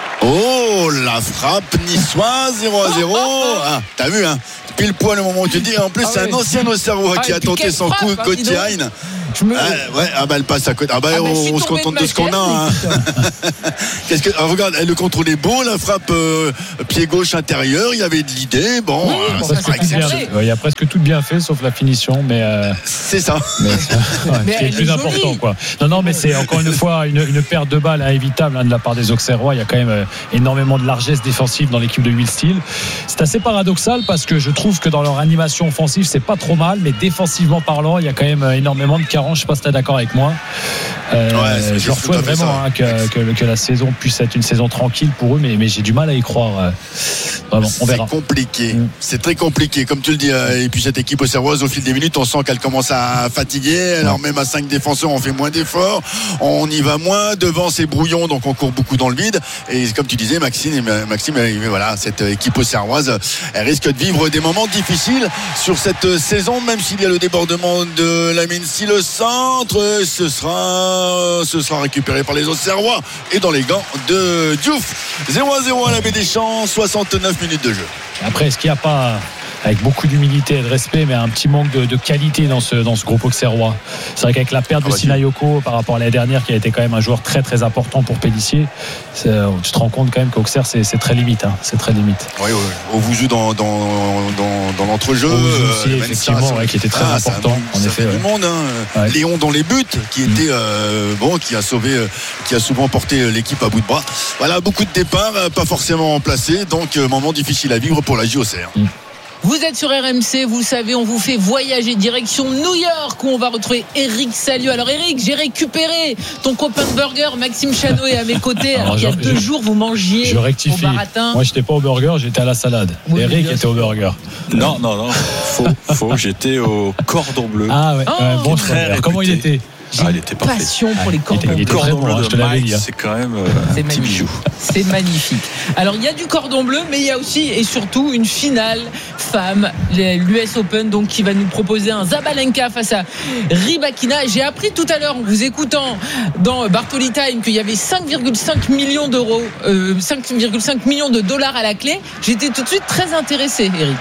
Oh, la frappe niçoise, zéro à zéro. Ah, t'as vu, hein, pile poil le moment où tu dis. En plus, ah c'est ouais. un ancien Auxerrois ah, qui a tenté son frappe, coup côté Hein. Me... Ah, ouais, ah bah elle passe à côté. Ah bah, ah bah on, on se contente de, de ce qu'on a. Hein. Qu'est-ce que, ah, regarde, le contrôle est beau, la frappe euh, pied gauche intérieur, il y avait de l'idée. Bon, oui, euh, bon ça sera exagéré. Il y a presque tout bien fait, sauf la finition, mais euh... c'est ça. Mais, ouais, mais c'est le plus important, jolie. Quoi. Non, non, mais c'est encore une fois une, une perte de balles inévitable hein, de la part des Auxerrois. Il y a quand même euh, énormément de largesse défensive dans l'équipe de Will Steele. C'est assez paradoxal parce que je trouve que dans leur animation offensive, c'est pas trop mal, mais défensivement parlant, il y a quand même énormément de carences. Je sais pas si tu es d'accord avec moi. Euh, ouais, je leur souhaite vraiment hein, que, que, que la saison puisse être une saison tranquille pour eux, mais, mais j'ai du mal à y croire. Euh, vraiment, on verra. C'est compliqué. Mmh. C'est très compliqué, comme tu le dis. Et puis cette équipe auxerroise, au fil des minutes, on sent qu'elle commence à fatiguer. Alors même à cinq défenseurs, on fait moins d'efforts. On y va moins. Devant, c'est brouillon, donc on court beaucoup dans le vide. Et comme tu disais, Maxime, Maxime voilà, cette équipe auxerroise, elle risque de vivre des moments difficiles sur cette saison, même s'il y a le débordement de Lamine Sy, le centre, ce sera, ce sera récupéré par les Auxerrois et dans les gants de Diouf. zéro à zéro à la Baie des Champs, soixante-neuf minutes de jeu. Après, est-ce qu'il n'y a pas, avec beaucoup d'humilité et de respect, mais un petit manque de, de qualité dans ce, dans ce groupe auxerrois? C'est vrai qu'avec la perte ah bah de Sinayoko par rapport à l'année dernière, qui a été quand même un joueur très très important pour Pélissier, tu te rends compte quand même qu'Auxerre c'est, c'est très limite, hein, c'est très limite. Oui, oui. Au Ouvouzu dans, dans, dans, dans l'entrejeu, aussi, euh, effectivement, ça, ouais, qui était très ah, important. Ça, en ça effet, fait ouais. du monde. Hein. Ouais. Léon dans les buts, qui était mmh. euh, bon, qui a sauvé, euh, qui a souvent porté l'équipe à bout de bras. Voilà, beaucoup de départs, euh, pas forcément remplacés, donc euh, moment difficile à vivre pour la J O C R. Mmh. Vous êtes sur R M C, vous savez, on vous fait voyager direction New York où on va retrouver Eric Salio. Alors Eric, j'ai récupéré ton copain de burger, Maxime Chano est à mes côtés. Alors, Alors il y a deux je, jours, vous mangiez je rectifie. au baratin. Moi, j'étais pas au burger, j'étais à la salade. Oui, Eric était au burger. Non, non, non, faux, faux. J'étais au cordon bleu. Ah ouais, oh, ouais bon très. Comment il était? J'ai ah, il était parfait. Passion pour les cordons bleus. Le cordon bleu de Mike, c'est quand même euh, c'est un petit bijou. C'est magnifique. Alors il y a du cordon bleu, mais il y a aussi et surtout une finale femme, l'U S Open, donc qui va nous proposer un Zabalenka face à Rybakina. J'ai appris tout à l'heure en vous écoutant dans Bartoli Time qu'il y avait cinq virgule cinq millions d'euros, euh, cinq virgule cinq millions de dollars à la clé. J'étais tout de suite très intéressé, Eric.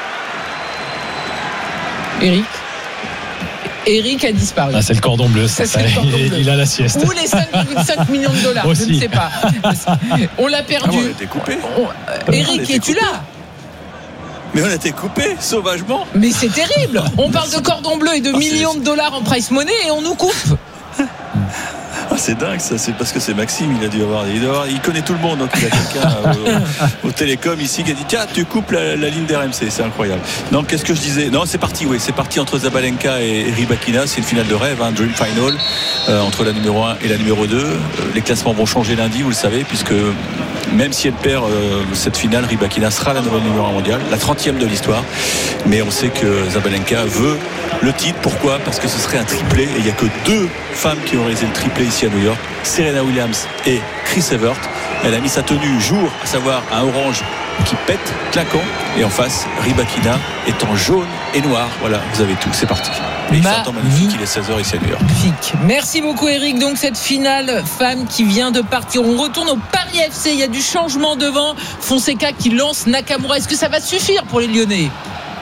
Eric. Eric a disparu. Ah, c'est le cordon bleu, ça, ça, ça, cordon il, bleu. Il a la sieste. Ou les cinq virgule cinq millions de dollars, je ne sais pas. On l'a perdu. Ah, on a été coupé. On, euh, Eric, es-tu là? Mais on a été coupé sauvagement. Mais c'est terrible. On parle de cordon bleu et de oh, millions c'est... de dollars en price money et on nous coupe. Ah, c'est dingue ça, c'est parce que c'est Maxime, il a dû avoir, il, doit avoir, il connaît tout le monde, donc il a quelqu'un au, au télécom ici qui a dit tiens tu coupes la, la ligne d'R M C, c'est incroyable. Non, qu'est-ce que je disais? Non, c'est parti, oui, c'est parti entre Zabalenka et, et Rybakina, c'est une finale de rêve, hein, Dream Final euh, entre la numéro un et la numéro deux. Euh, les classements vont changer lundi, vous le savez, puisque même si elle perd euh, cette finale, Rybakina sera la nouvelle numéro un mondiale, la trentième de l'histoire. Mais on sait que Zabalenka veut le titre. Pourquoi? Parce que ce serait un triplé et il n'y a que deux femmes qui ont réalisé le triplé ici à New York, Serena Williams et Chris Evert. Elle a mis sa tenue jour, à savoir un orange qui pète, claquant, et en face Rybakina est en jaune et noir. Voilà, vous avez tout, c'est parti. Mais il fait un temps magnifique, il est seize heures ici à New York. Merci beaucoup Eric. Donc cette finale femme qui vient de partir, on retourne au Paris F C, il y a du changement devant. Fonseca qui lance Nakamura, est-ce que ça va suffire pour les Lyonnais?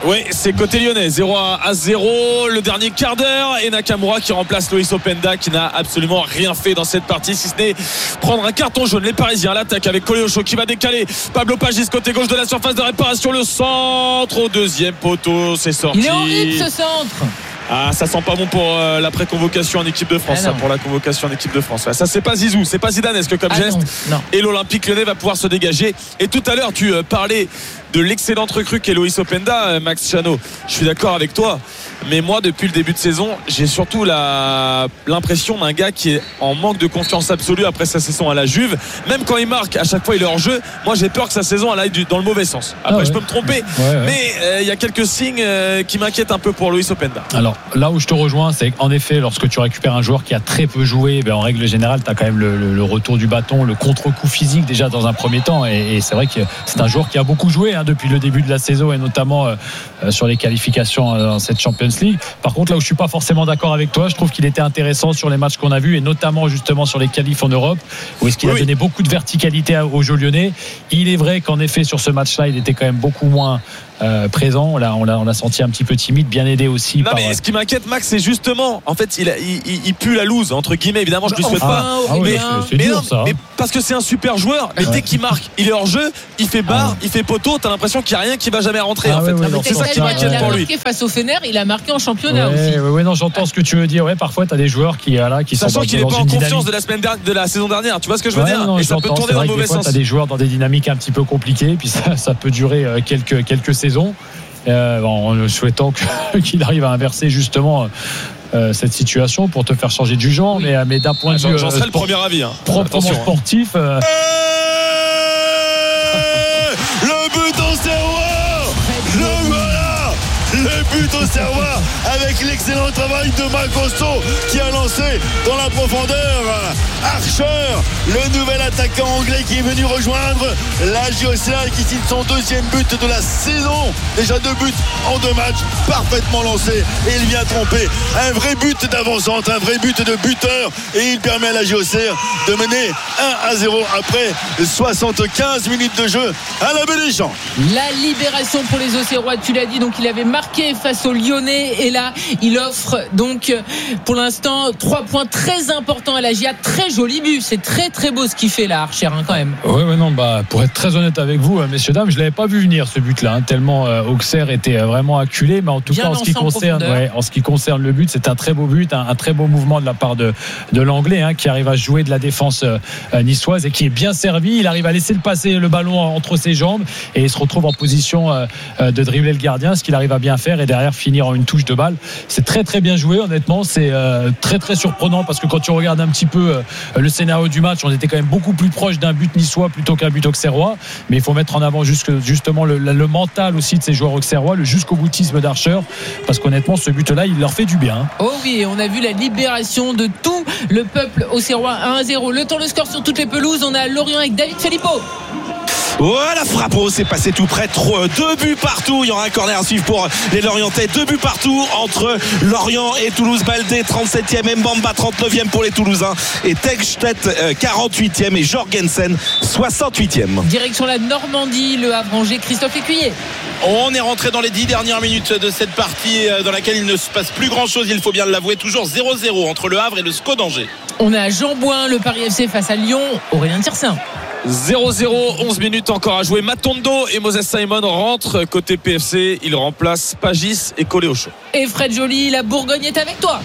Oui, c'est côté lyonnais, zéro à zéro, le dernier quart d'heure, et Nakamura qui remplace Loïs Openda qui n'a absolument rien fait dans cette partie, si ce n'est prendre un carton jaune. Les Parisiens l'attaque avec Coléocho qui va décaler Pablo Pagis côté gauche de la surface de réparation, le centre au deuxième poteau, c'est sorti. Il est horrible ce centre. Ah, ça sent pas bon pour euh, la pré-convocation en équipe de France, ah ça, pour la convocation en équipe de France. Ça, c'est pas Zizou, c'est pas zidanesque comme ah geste. Non, non. Et l'Olympique Lyonnais va pouvoir se dégager. Et tout à l'heure, tu euh, parlais de l'excellente recrue qu'est Loïs Openda, euh, Max Chano. Je suis d'accord avec toi. Mais moi, depuis le début de saison, j'ai surtout la, l'impression d'un gars qui est en manque de confiance absolue après sa saison à la Juve. Même quand il marque, à chaque fois il est hors jeu. Moi, j'ai peur que sa saison elle aille du, dans le mauvais sens. Après, ah ouais. je peux me tromper, ouais, ouais. mais il euh, y a quelques signes euh, qui m'inquiètent un peu pour Loïs Openda. Alors là où je te rejoins, c'est qu'en effet, lorsque tu récupères un joueur qui a très peu joué, ben, en règle générale, tu as quand même le, le, le retour du bâton, le contre-coup physique déjà dans un premier temps. Et, et c'est vrai que c'est un joueur qui a beaucoup joué hein, depuis le début de la saison et notamment euh, sur les qualifications euh, dans cette Champions League. Par contre, là où je suis pas forcément d'accord avec toi, je trouve qu'il était intéressant sur les matchs qu'on a vus et notamment justement sur les qualifs en Europe où est-ce qu'il oui. a donné beaucoup de verticalité au jeu lyonnais. Il est vrai qu'en effet sur ce match-là, il était quand même beaucoup moins Euh, présent, on l'a, on, l'a, on l'a senti un petit peu timide, bien aidé aussi. Non par... mais ce qui m'inquiète Max, c'est justement en fait il, il, il pue la loose entre guillemets, évidemment je lui souhaite enfin, pas ah, ah oui, mais, c'est, c'est mais, dur, non, ça, hein. mais parce que c'est un super joueur, mais ouais. dès qu'il marque il est hors jeu, il fait barre, ah. il fait poteau, t'as l'impression qu'il n'y a rien qui va jamais rentrer ah, en fait ouais, ouais, c'est ça qui m'inquiète ouais. pour lui. Il a marqué face au Fener, il a marqué en championnat ouais, aussi ouais, ouais, non j'entends ce que tu veux dire, ouais, parfois t'as des joueurs qui, là, qui sachant sont qu'il n'est pas en confiance de la semaine dernière, de la saison dernière, tu vois ce que je veux ouais, dire non, et ça peut tourner dans le mauvais sens. T'as des joueurs dans des dynamiques un petit peu compliquées, puis ça, ça peut durer quelques, quelques saisons. Euh, en souhaitant que, qu'il arrive à inverser justement euh, cette situation pour te faire changer de jugement, oui. mais, mais d'un point ah, de j'en, vue j'en serais euh, le premier avis hein. proprement sportif euh... le but au Serrois, le voilà, le but au Serrois avec l'excellent travail de Makosso qui a lancé dans la profondeur Archer, le nouvel attaquant anglais qui est venu rejoindre la J O C A qui signe son deuxième but de la saison. Déjà deux buts en deux matchs, parfaitement lancé et il vient tromper. Un vrai but d'avant-centre, un vrai but de buteur et il permet à la J O C A de mener un à zéro après soixante-quinze minutes de jeu à la Baie des Champs. La libération pour les Auxerrois, tu l'as dit, donc il avait marqué face aux Lyonnais et là il offre donc pour l'instant trois points très importants à la J A. Très joli but, c'est très très beau ce qu'il fait là Archer hein, quand même. Oui ouais, non bah pour être très honnête avec vous messieurs dames, je l'avais pas vu venir ce but là hein, tellement euh, Auxerre était vraiment acculé, mais en tout Bien cas en ce qui concerne ouais, en ce qui concerne le but, c'est un très beau but, un, un très beau mouvement de la part de de l'anglais hein, qui arrive à jouer de la défense euh, niçoise et qui est bien servi, il arrive à laisser le passer le ballon entre ses jambes et il se retrouve en position euh, de dribbler le gardien, ce qu'il arrive à bien faire et derrière finir en une touche de balle. C'est très très bien joué honnêtement, c'est euh, très très surprenant parce que quand tu regardes un petit peu euh, le scénario du match, on était quand même beaucoup plus proche d'un but niçois plutôt qu'un but auxerrois, mais il faut mettre en avant juste, justement le, le mental aussi de ces joueurs auxerrois, le jusqu'au boutisme d'Archer, parce qu'honnêtement ce but là il leur fait du bien. Oh oui, on a vu la libération de tout le peuple auxerrois. Un à zéro, le temps, le score sur toutes les pelouses. On a Lorient avec David Filippo. Voilà, frappe, c'est passé tout près, deux buts partout, il y aura un corner à suivre pour les Lorientais, deux buts partout entre Lorient et Toulouse. Baldé trente-septième, Mbamba trente-neuvième pour les Toulousains et Tegstedt quarante-huitième et Jorgensen soixante-huitième. Direction la Normandie, le Havre-Angers, Christophe Écuyer. On est rentré dans les dix dernières minutes de cette partie dans laquelle il ne se passe plus grand chose, il faut bien l'avouer, toujours zéro zéro entre le Havre et le S C O d'Angers. On est à Jean-Bouin, le Paris F C face à Lyon, Aurélien Tiersin. zéro zéro, onze minutes encore à jouer. Matondo et Moses Simon rentrent côté P F C. Ils remplacent Pagis et Coléocho. Et Fred Joly, la Bourgogne est avec toi.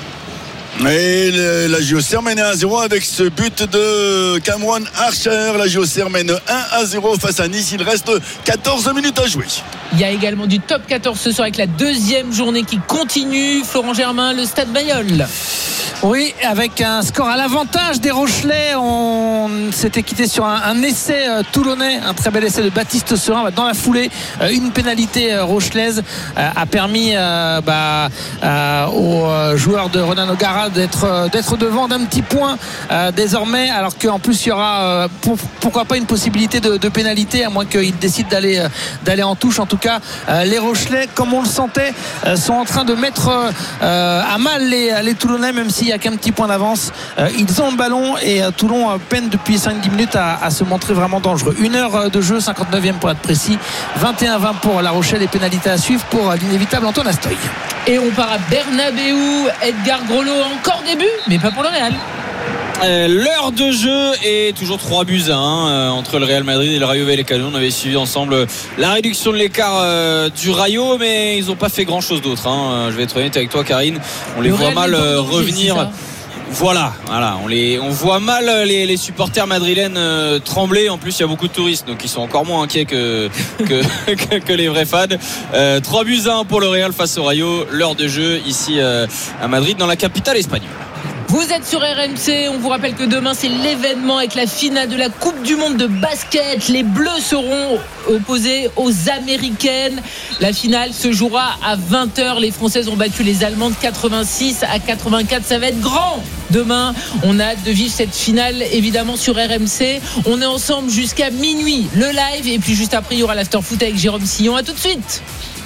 Et la J O C R mène un à zéro avec ce but de Cameron Archer. La J O C R mène un à zéro face à Nice. Il reste quatorze minutes à jouer. Il y a également du top quatorze ce soir avec la deuxième journée qui continue. Florent Germain, le Stade Mayol. Oui, avec un score à l'avantage des Rochelais. On s'était quitté sur un, un essai euh, toulonnais, un très bel essai de Baptiste Serin. Dans la foulée, euh, une pénalité euh, rochelaise euh, a permis euh, bah, euh, aux euh, joueurs de Ronan O'Gara d'être, euh, d'être devant d'un petit point euh, désormais, alors qu'en plus il y aura euh, pour, pourquoi pas une possibilité de, de pénalité, à moins qu'ils décident d'aller, euh, d'aller en touche. En tout cas, euh, les Rochelais, comme on le sentait, euh, sont en train de mettre euh, à mal les, les Toulonnais, même s'il y n'y a qu'un petit point d'avance. Euh, ils ont le ballon et euh, Toulon euh, peine depuis cinq dix minutes à, à se montrer vraiment dangereux. Une heure de jeu, cinquante-neuvième pour être précis, vingt et un vingt pour La Rochelle et pénalité à suivre pour euh, l'inévitable Antoine Astoy. Et on part à Bernabéu. Edgar Groslo, encore début, mais pas pour le Real. Euh, l'heure de jeu est toujours trois buts à un euh, entre le Real Madrid et le Rayo Vallecano. On avait suivi ensemble la réduction de l'écart euh, du Rayo, mais ils n'ont pas fait grand chose d'autre, hein. Je vais être honnête avec toi, Karine. On les le voit Real mal euh, revenir. Voilà, voilà, on les, on voit mal les, les supporters madrilènes euh, trembler. En plus, il y a beaucoup de touristes, donc ils sont encore moins inquiets que que, que, que les vrais fans. Euh, trois buts à un pour le Real face au Rayo. L'heure de jeu ici euh, à Madrid, dans la capitale espagnole. Vous êtes sur R M C, on vous rappelle que demain c'est l'événement avec la finale de la Coupe du Monde de basket. Les Bleus seront opposés aux Américaines. La finale se jouera à vingt heures. Les Françaises ont battu les Allemandes quatre-vingt-six à quatre-vingt-quatre. Ça va être grand demain. On a hâte de vivre cette finale évidemment sur R M C. On est ensemble jusqu'à minuit, le live, et puis juste après il y aura l'after foot avec Jérôme Sillon. À tout de suite.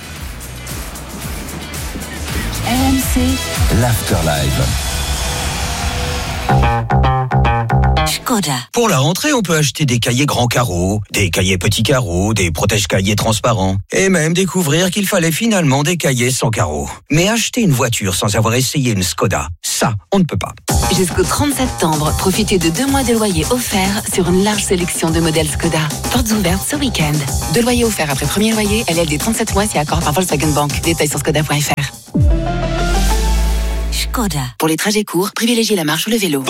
R M C, l'after live. Škoda. Pour la rentrée, on peut acheter des cahiers grands carreaux, des cahiers petits carreaux, des protège-cahiers transparents, et même découvrir qu'il fallait finalement des cahiers sans carreaux. Mais acheter une voiture sans avoir essayé une Škoda, ça, on ne peut pas. Jusqu'au trente septembre, profitez de deux mois de loyer offerts sur une large sélection de modèles Škoda. Portes ouvertes ce week-end. Deux loyers offerts après premier loyer, L L D trente-sept mois si accord par Volkswagen Bank. Détails sur škoda point f r. Škoda. Pour les trajets courts, privilégiez la marche ou le vélo.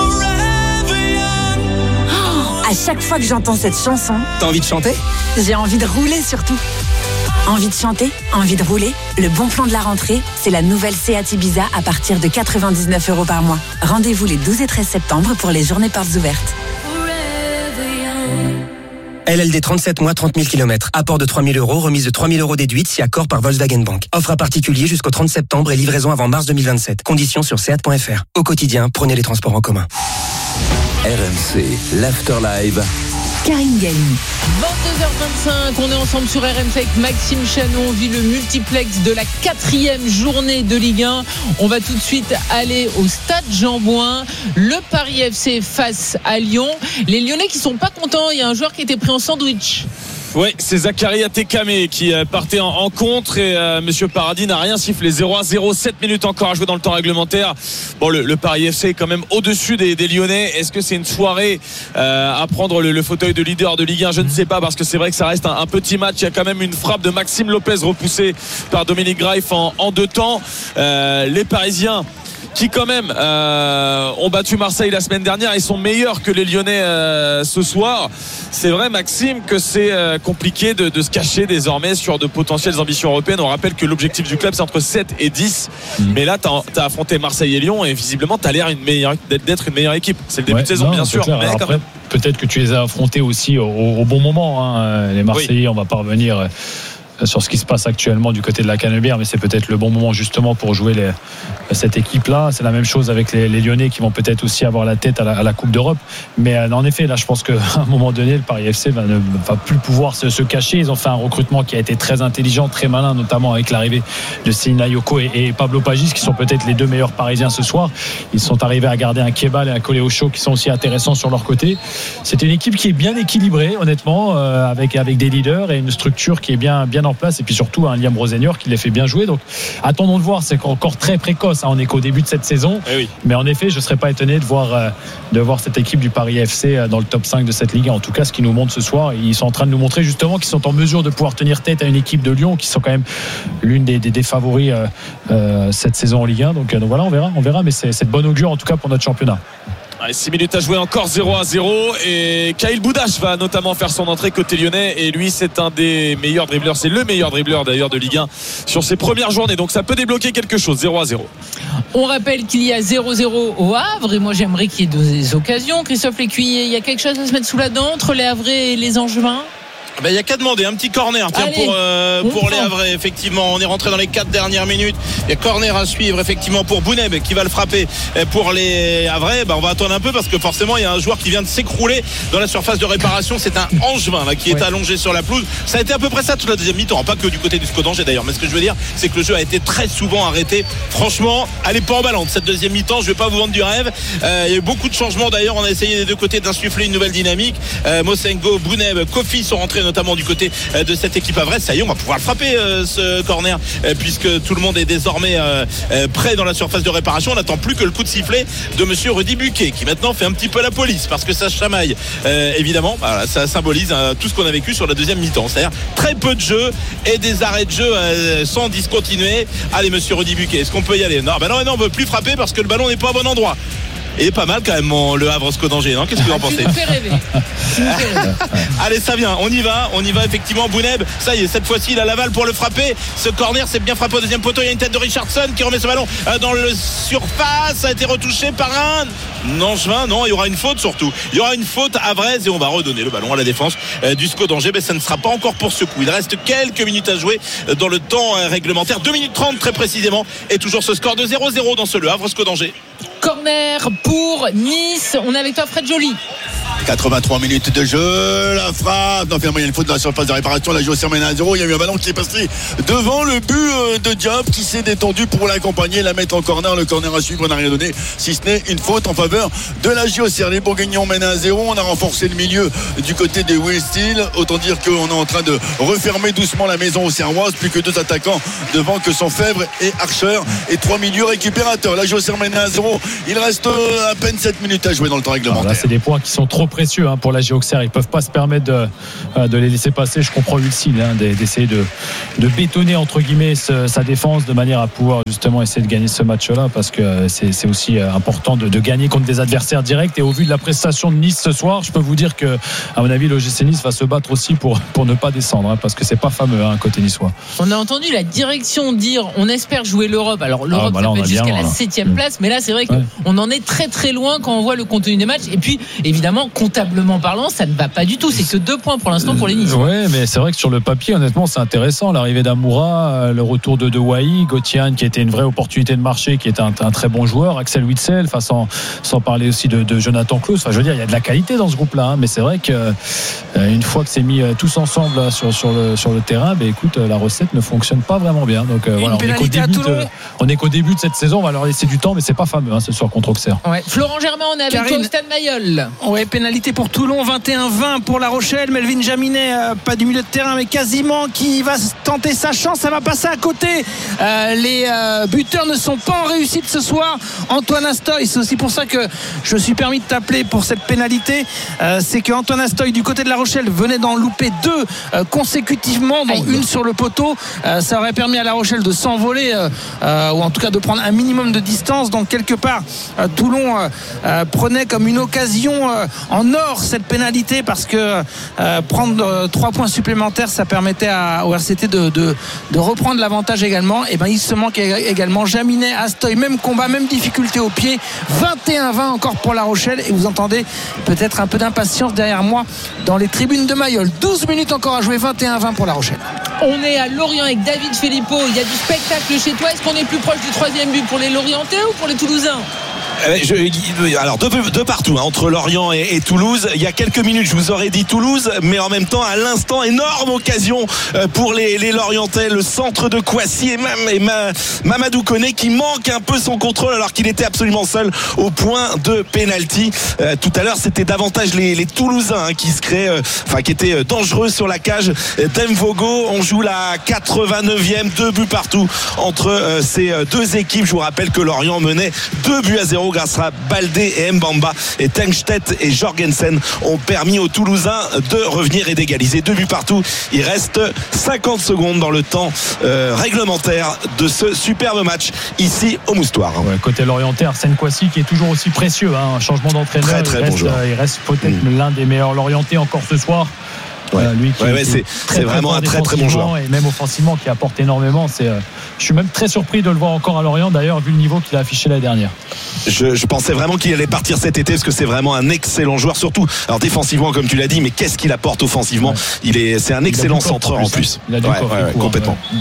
À chaque fois que j'entends cette chanson, T'as envie de chanter ? J'ai envie de rouler surtout. Envie de chanter, envie de rouler. Le bon plan de la rentrée, c'est la nouvelle Seat Ibiza à partir de quatre-vingt-dix-neuf euros par mois. Rendez-vous les douze et treize septembre pour les journées portes ouvertes. L L D trente-sept mois, trente mille kilomètres. Apport de trois mille euros, remise de trois mille euros déduite si accord par Volkswagen Bank. Offre à particulier jusqu'au trente septembre et livraison avant mars deux mille vingt-sept. Conditions sur seat point f r. Au quotidien, prenez les transports en commun. R M C, l'after live. Karine Galli. vingt-deux heures vingt-cinq, on est ensemble sur R M C avec Maxime Chanon. On vit le multiplex de la quatrième journée de Ligue un. On va tout de suite aller au stade Jean-Bouin. Le Paris F C face à Lyon. Les Lyonnais qui sont pas contents. Il y a un joueur qui était pris en sandwich. Oui, c'est Zakaria Tekame qui partait en, en contre et euh, Monsieur Paradis n'a rien sifflé. zéro à zéro, sept minutes encore à jouer dans le temps réglementaire. Bon, le, le Paris F C est quand même au-dessus des, des Lyonnais. Est-ce que c'est une soirée euh, à prendre le, le fauteuil de leader de Ligue un? Je ne sais pas, parce que c'est vrai que ça reste un, un petit match. Il y a quand même une frappe de Maxime Lopez repoussée par Dominique Greif en, en deux temps. Euh, les Parisiens qui quand même euh, ont battu Marseille la semaine dernière et sont meilleurs que les Lyonnais euh, ce soir. C'est vrai, Maxime, que c'est euh, compliqué de, de se cacher désormais sur de potentielles ambitions européennes. On rappelle que l'objectif du club c'est entre sept et dix, mmh. mais là tu as affronté Marseille et Lyon et visiblement tu as l'air une meilleure, d'être une meilleure équipe. C'est le début ouais, de saison, non, bien sûr, mais quand après, même. Peut-être que tu les as affrontés aussi au, au bon moment, hein. Les Marseillais, oui. On va pas revenir sur ce qui se passe actuellement du côté de la Canebière, mais c'est peut-être le bon moment justement pour jouer les, cette équipe-là. C'est la même chose avec les, les Lyonnais qui vont peut-être aussi avoir la tête à la, à la Coupe d'Europe. Mais euh, en effet, là, je pense qu'à un moment donné, le Paris F C va ne va plus pouvoir se, se cacher. Ils ont fait un recrutement qui a été très intelligent, très malin, notamment avec l'arrivée de Sinayoco et, et Pablo Pagis, qui sont peut-être les deux meilleurs Parisiens ce soir. Ils sont arrivés à garder un Kebal et un Coléocho qui sont aussi intéressants sur leur côté. C'est une équipe qui est bien équilibrée, honnêtement, euh, avec, avec des leaders et une structure qui est bien, bien en place. Et puis surtout un Liam Rosenior qui les fait bien jouer. Donc attendons de voir, c'est encore très précoce, hein. On est qu'au début de cette saison, eh oui. Mais en effet je ne serais pas étonné de voir, euh, de voir cette équipe du Paris F C dans le top cinq de cette Ligue. En tout cas ce qu'ils nous montrent ce soir, ils sont en train de nous montrer justement qu'ils sont en mesure de pouvoir tenir tête à une équipe de Lyon qui sont quand même l'une des, des, des favoris euh, euh, cette saison en Ligue un. Donc, euh, donc voilà, on verra, on verra, mais c'est, c'est de bonne augure en tout cas pour notre championnat. Allez, six minutes à jouer, encore zéro à zéro, et Kyle Boudache va notamment faire son entrée côté lyonnais, et lui c'est un des meilleurs dribbleurs, c'est le meilleur dribbleur d'ailleurs de Ligue un sur ses premières journées, donc ça peut débloquer quelque chose. Zéro à zéro. On rappelle qu'il y a zéro zéro au Havre, et moi j'aimerais qu'il y ait des occasions. Christophe Lécuyer, il y a quelque chose à se mettre sous la dent entre les Havrais et les Angevins? Ben, il y a qu'à demander un petit corner tiens, Allez, pour, euh, pour les prend. Havrais. Effectivement, on est rentré dans les quatre dernières minutes. Il y a corner à suivre effectivement pour Bouneb qui va le frapper pour les Havrais. Ben, on va attendre un peu parce que forcément il y a un joueur qui vient de s'écrouler dans la surface de réparation. C'est un Angevin là, qui ouais. est allongé sur la pelouse. Ça a été à peu près ça toute la deuxième mi-temps, pas que du côté du SCO d'Angers d'ailleurs. Mais ce que je veux dire, c'est que le jeu a été très souvent arrêté. Franchement, elle est pas emballante cette deuxième mi-temps. Je vais pas vous vendre du rêve. Euh, il y a eu beaucoup de changements d'ailleurs. On a essayé des deux côtés d'insuffler une nouvelle dynamique. Euh, Mosengo, Bouneb, Kofi sont rentrés notamment du côté de cette équipe Havrais. Ça y est, on va pouvoir le frapper euh, ce corner euh, puisque tout le monde est désormais euh, euh, prêt dans la surface de réparation. On n'attend plus que le coup de sifflet de monsieur Rudy Buquet qui maintenant fait un petit peu la police parce que ça chamaille euh, évidemment. Voilà, ça symbolise euh, tout ce qu'on a vécu sur la deuxième mi-temps, c'est-à-dire très peu de jeu et des arrêts de jeu euh, sans discontinuer. Allez monsieur Rudy Buquet, est-ce qu'on peut y aller? Non, bah non, non, on ne veut plus frapper parce que le ballon n'est pas au bon endroit. Et pas mal quand même mon, le Havre SCO d'Angers, non? Qu'est-ce que vous en pensez? Tu me fais rêver. Tu me fais rêver. Allez, ça vient, on y va, on y va effectivement. Bouneb, ça y est, cette fois-ci il a l'aval pour le frapper. Ce corner c'est bien frappé au deuxième poteau. Il y a une tête de Richardson qui remet ce ballon dans le surface. Ça a été retouché par un Angevin. Non, il y aura une faute surtout. Il y aura une faute Havrais et on va redonner le ballon à la défense du SCO d'Angers. Mais ça ne sera pas encore pour ce coup. Il reste quelques minutes à jouer dans le temps réglementaire. deux minutes trente très précisément. Et toujours ce score de zéro zéro dans ce Le Havre SCO d'Angers. Corner pour Nice. On est avec toi Fred Joly. quatre-vingt-trois minutes de jeu, la frappe. Non, finalement, il y a une faute dans la surface de réparation. La José mène à zéro. Il y a eu un ballon qui est passé devant le but de Diop qui s'est détendu pour l'accompagner, la mettre en corner. Le corner à suivre n'a rien donné, si ce n'est une faute en faveur de la J O C R. Les Bourguignons mènent à zéro. On a renforcé le milieu du côté des Will Steel. Autant dire qu'on est en train de refermer doucement la maison auxerroise. Plus que deux attaquants devant que sont Fèvre et Archer et trois milieux récupérateurs. La J O C R mène à zéro. Il reste à peine sept minutes à jouer dans le temps réglementaire. Là, c'est des points qui sont trop précieux hein, pour la J O C R. Ils ne peuvent pas se permettre de, de les laisser passer. Je comprends Ulcine hein, d'essayer de, de bétonner entre guillemets ce, sa défense de manière à pouvoir justement essayer de gagner ce match-là parce que c'est, c'est aussi important de, de gagner contre des adversaires directs. Et au vu de la prestation de Nice ce soir, je peux vous dire que à mon avis, l'O G C Nice va se battre aussi pour, pour ne pas descendre hein, parce que c'est pas fameux hein, côté niçois. On a entendu la direction dire on espère jouer l'Europe. Alors l'Europe ah, bah là, ça peut être jusqu'à bien, la septième mmh. place, mais là c'est vrai qu'on ouais. en est très très loin quand on voit le contenu des matchs. Et puis évidemment comptablement parlant, ça ne va pas du tout. C'est que deux points pour l'instant pour les Niçois. Oui, mais c'est vrai que sur le papier, honnêtement, c'est intéressant. L'arrivée d'Amoura, le retour de De Wahi, Gauthier qui était une vraie opportunité de marché, qui est un, un très bon joueur, Axel Witsel, enfin, sans, sans parler aussi de, de Jonathan Klaus. Enfin, je veux dire, il y a de la qualité dans ce groupe-là. Hein, mais c'est vrai que euh, une fois que c'est mis euh, tous ensemble là, sur, sur, le, sur le terrain, bah, écoute, la recette ne fonctionne pas vraiment bien. Donc euh, voilà, on est, qu'au début de, on est qu'au début de cette saison. On va leur laisser du temps, mais c'est pas fameux hein, ce soir contre Auxerre. Ouais. Florent Germain, on est avec Karine. Toi au Stade Mayol. Ouais, pénalité pour Toulon, vingt et un vingt pour La Rochelle. Melvin Jaminet, euh, pas du milieu de terrain, mais quasiment qui va tenter sa chance. Ça va passer à côté. Euh, les euh, buteurs ne sont pas en réussite ce soir. Antoine Astoy, c'est aussi pour ça que je me suis permis de t'appeler pour cette pénalité. Euh, c'est que Antoine Astoy, du côté de La Rochelle, venait d'en louper deux euh, consécutivement, dont Aïe. une sur le poteau. Euh, ça aurait permis à La Rochelle de s'envoler, euh, euh, ou en tout cas de prendre un minimum de distance. Donc, quelque part, euh, Toulon euh, euh, prenait comme une occasion euh, en or cette pénalité parce que euh, prendre euh, trois points supplémentaires, ça permettait à, au R C T de, de, de reprendre l'avantage également. Et ben il se manque également Jaminet, Astoy, même combat, même difficulté au pied. vingt et un vingt encore pour La Rochelle. Et vous entendez peut-être un peu d'impatience derrière moi dans les tribunes de Mayol. douze minutes encore à jouer, vingt et un vingt pour La Rochelle. On est à Lorient avec David Filippo. Il y a du spectacle chez toi. Est-ce qu'on est plus proche du troisième but pour les Lorientais ou pour les Toulousains? Je, alors de, de partout hein, entre Lorient et, et Toulouse. Il y a quelques minutes je vous aurais dit Toulouse, mais en même temps à l'instant énorme occasion pour les, les Lorientais. Le centre de Kouassi et, même, et ma, Mamadou Koné qui manque un peu son contrôle alors qu'il était absolument seul au point de pénalty. Euh, tout à l'heure c'était davantage les, les Toulousains hein, qui se créaient, euh, enfin qui étaient dangereux sur la cage d'Mvogo. On joue la quatre-vingt-neuvième, deux buts partout entre euh, ces deux équipes. Je vous rappelle que Lorient menait deux buts à zéro grâce à Baldé et Mbamba, et Tengstedt et Jorgensen ont permis aux Toulousains de revenir et d'égaliser. Deux buts partout. Il reste cinquante secondes dans le temps euh, réglementaire de ce superbe match ici au Moustoir. Ouais, côté Lorientais, Arsène Kouassi qui est toujours aussi précieux hein, un changement d'entraîneur. Très très il reste, bon joueur. Il reste peut-être mmh. l'un des meilleurs Lorientais encore ce soir. Ouais. Euh, lui qui, ouais, ouais, qui c'est, très, c'est très vraiment un très très bon joueur. Et même offensivement, qui apporte énormément. C'est, euh, je suis même très surpris de le voir encore à Lorient, d'ailleurs, vu le niveau qu'il a affiché l'année dernière. Je, je pensais vraiment qu'il allait partir cet été parce que c'est vraiment un excellent joueur, surtout alors défensivement comme tu l'as dit, mais qu'est-ce qu'il apporte offensivement. Ouais. Il est, c'est un excellent centreur en plus. Il a du ouais, corps, ouais, ouais, complètement. Ouais.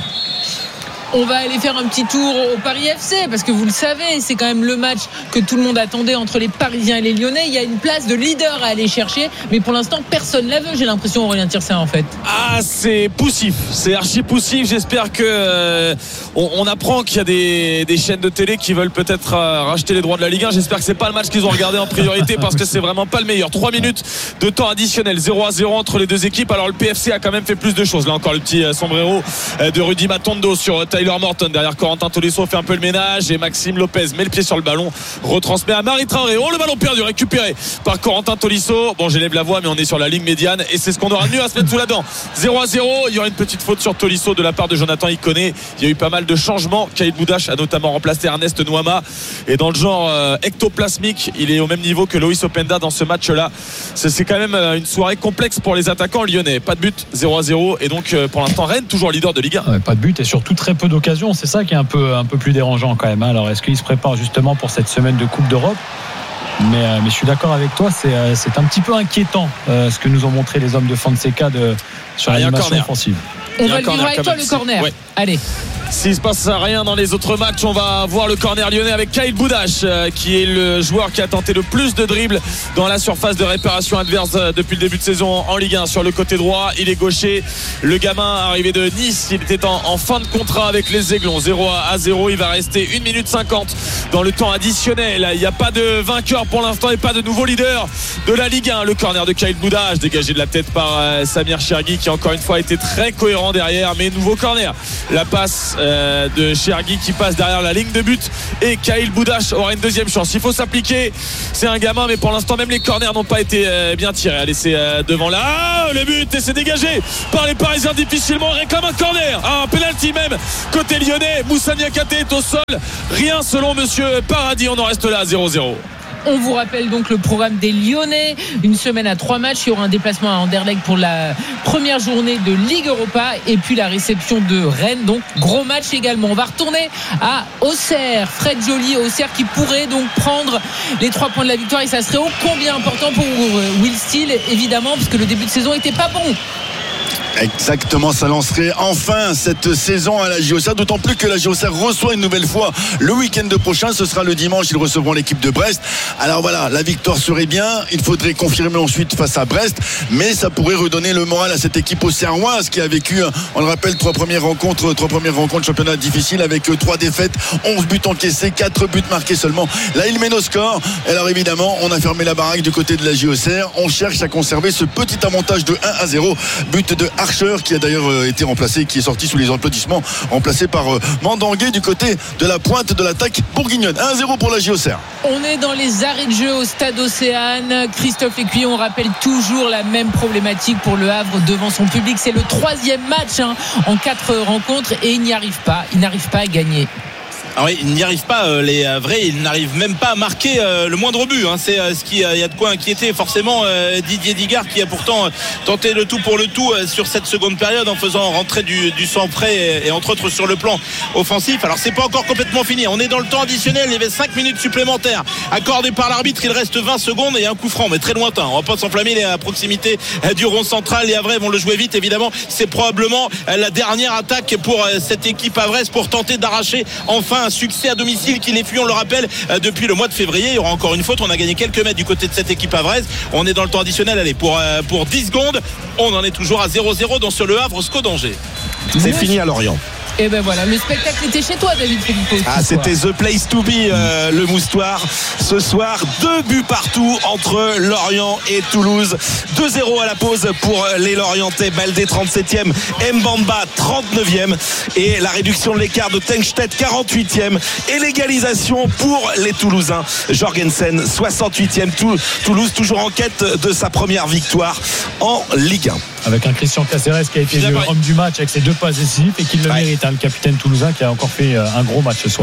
On va aller faire un petit tour au Paris F C parce que vous le savez, c'est quand même le match que tout le monde attendait entre les Parisiens et les Lyonnais. Il y a une place de leader à aller chercher, mais pour l'instant personne la veut. J'ai l'impression, Aurélien Tirsin, en fait. Ah, c'est poussif, c'est archi poussif. J'espère que euh, on, on apprend qu'il y a des, des chaînes de télé qui veulent peut-être euh, racheter les droits de la Ligue un. J'espère que c'est pas le match qu'ils ont regardé en priorité parce que c'est vraiment pas le meilleur. Trois minutes de temps additionnel, zéro à zéro entre les deux équipes. Alors le P F C a quand même fait plus de choses. Là encore le petit euh, sombrero euh, de Rudy Matondo sur euh, Tyler Morton. Derrière Corentin Tolisso fait un peu le ménage et Maxime Lopez met le pied sur le ballon, retransmet à Marie Traoré. Oh, le ballon perdu, récupéré par Corentin Tolisso. Bon, j'élève la voix, mais on est sur la ligne médiane et c'est ce qu'on aura de mieux à se mettre sous la dent. zéro à zéro, il y aura une petite faute sur Tolisso de la part de Jonathan Iconé. Il y a eu pas mal de changements. Khalid Boudache a notamment remplacé Ernest Nouama et dans le genre euh, ectoplasmique, il est au même niveau que Loïs Openda dans ce match-là. C'est, c'est quand même une soirée complexe pour les attaquants lyonnais. Pas de but, zéro à zéro et donc euh, pour l'instant Rennes toujours leader de Ligue un. Ouais, pas de but et surtout très peu d'occasions. C'est ça qui est un peu, un peu plus dérangeant quand même. Alors est-ce qu'il se prépare justement pour cette semaine de Coupe d'Europe? Mais, euh, mais je suis d'accord avec toi, c'est, euh, c'est un petit peu inquiétant euh, ce que nous ont montré les hommes de Fonseca de, sur ah, l'animation offensive. On va le vivre avec toi, le corner. Ouais. Allez. S'il se passe rien dans les autres matchs, on va voir le corner lyonnais avec Khalid Boudache euh, qui est le joueur qui a tenté le plus de dribbles dans la surface de réparation adverse euh, depuis le début de saison en Ligue un. Sur le côté droit, il est gaucher. Le gamin arrivé de Nice, il était en, en fin de contrat avec les Aiglons. zéro à zéro, il va rester une minute cinquante dans le temps additionnel. Il n'y a pas de vainqueur pour l'instant et pas de nouveau leader de la Ligue un. Le corner de Khalid Boudache dégagé de la tête par euh, Samir Chergui qui encore une fois a été très cohérent derrière, mais nouveau corner. La passe euh, de Chergui qui passe derrière la ligne de but et Khalid Boudache aura une deuxième chance. Il faut s'appliquer, c'est un gamin, mais pour l'instant même les corners n'ont pas été euh, bien tirés. Allez, c'est euh, devant là, ah, le but et c'est dégagé par les Parisiens difficilement. On réclame un corner, ah, un penalty même côté lyonnais. Moussa Niakhaté est au sol, rien selon monsieur Paradis. On en reste là à zéro zéro. On vous rappelle donc le programme des Lyonnais. Une semaine à trois matchs. Il y aura un déplacement à Anderlecht pour la première journée de Ligue Europa. Et puis la réception de Rennes. Donc gros match également. On va retourner à Auxerre. Fred Joly, Auxerre qui pourrait donc prendre les trois points de la victoire. Et ça serait ô combien important pour Will Steele, évidemment, parce que le début de saison était pas bon. Exactement, ça lancerait enfin cette saison à la J O C R, d'autant plus que la J O C R reçoit une nouvelle fois le week-end prochain, ce sera le dimanche, ils recevront l'équipe de Brest. Alors voilà, la victoire serait bien, il faudrait confirmer ensuite face à Brest, mais ça pourrait redonner le moral à cette équipe auxerroise qui a vécu, on le rappelle, trois premières rencontres, trois premières rencontres championnat difficile avec trois défaites, onze buts encaissés, quatre buts marqués seulement. Là, il mène au score. Alors évidemment, on a fermé la baraque du côté de la J O C R, on cherche à conserver ce petit avantage de un à zéro, but de Archer qui a d'ailleurs été remplacé, qui est sorti sous les applaudissements, remplacé par Mandangué du côté de la pointe de l'attaque bourguignonne. un à zéro pour la J O C R. On est dans les arrêts de jeu au stade Océane. Christophe Écuyer, on rappelle toujours la même problématique pour le Havre devant son public. C'est le troisième match hein, en quatre rencontres et il n'y arrive pas. Il n'arrive pas à gagner. Ah oui, ils n'y arrivent pas, euh, les euh, vrais, ils n'arrivent même pas à marquer euh, le moindre but. Hein. C'est euh, ce qui, il euh, y a de quoi inquiéter forcément euh, Didier Digard qui a pourtant euh, tenté le tout pour le tout euh, sur cette seconde période en faisant rentrer du, du sang frais et, et entre autres sur le plan offensif. Alors c'est pas encore complètement fini. On est dans le temps additionnel. Il y avait cinq minutes supplémentaires accordées par l'arbitre. Il reste vingt secondes et un coup franc, mais très lointain. On va pas s'enflammer à proximité euh, du rond central. Les Havrais vont le jouer vite, évidemment. C'est probablement euh, la dernière attaque pour euh, cette équipe havraise pour tenter d'arracher enfin un succès à domicile qui les fuit, on le rappelle, depuis le mois de février. Il y aura encore une faute. On a gagné quelques mètres du côté de cette équipe havraise. On est dans le temps additionnel. Allez, pour, pour dix secondes, on en est toujours à zéro zéro dans ce Le Havre SCO d'Angers. C'est fini à Lorient. Et ben voilà, le spectacle était chez toi, David Filippo. Ah, c'était the place to be, euh, le Moustoir. Ce soir, deux buts partout entre Lorient et Toulouse. deux zéro à la pause pour les Lorientais. Baldé trente-septième, Mbamba trente-neuvième. Et la réduction de l'écart de Tengstedt quarante-huitième. Et l'égalisation pour les Toulousains. Jorgensen soixante-huitième. Toulouse toujours en quête de sa première victoire en Ligue un. Avec un Christian Caceres qui a été le homme du match avec ses deux passes décisives et qui le ouais. mérite, hein, le capitaine toulousain qui a encore fait un gros match ce soir.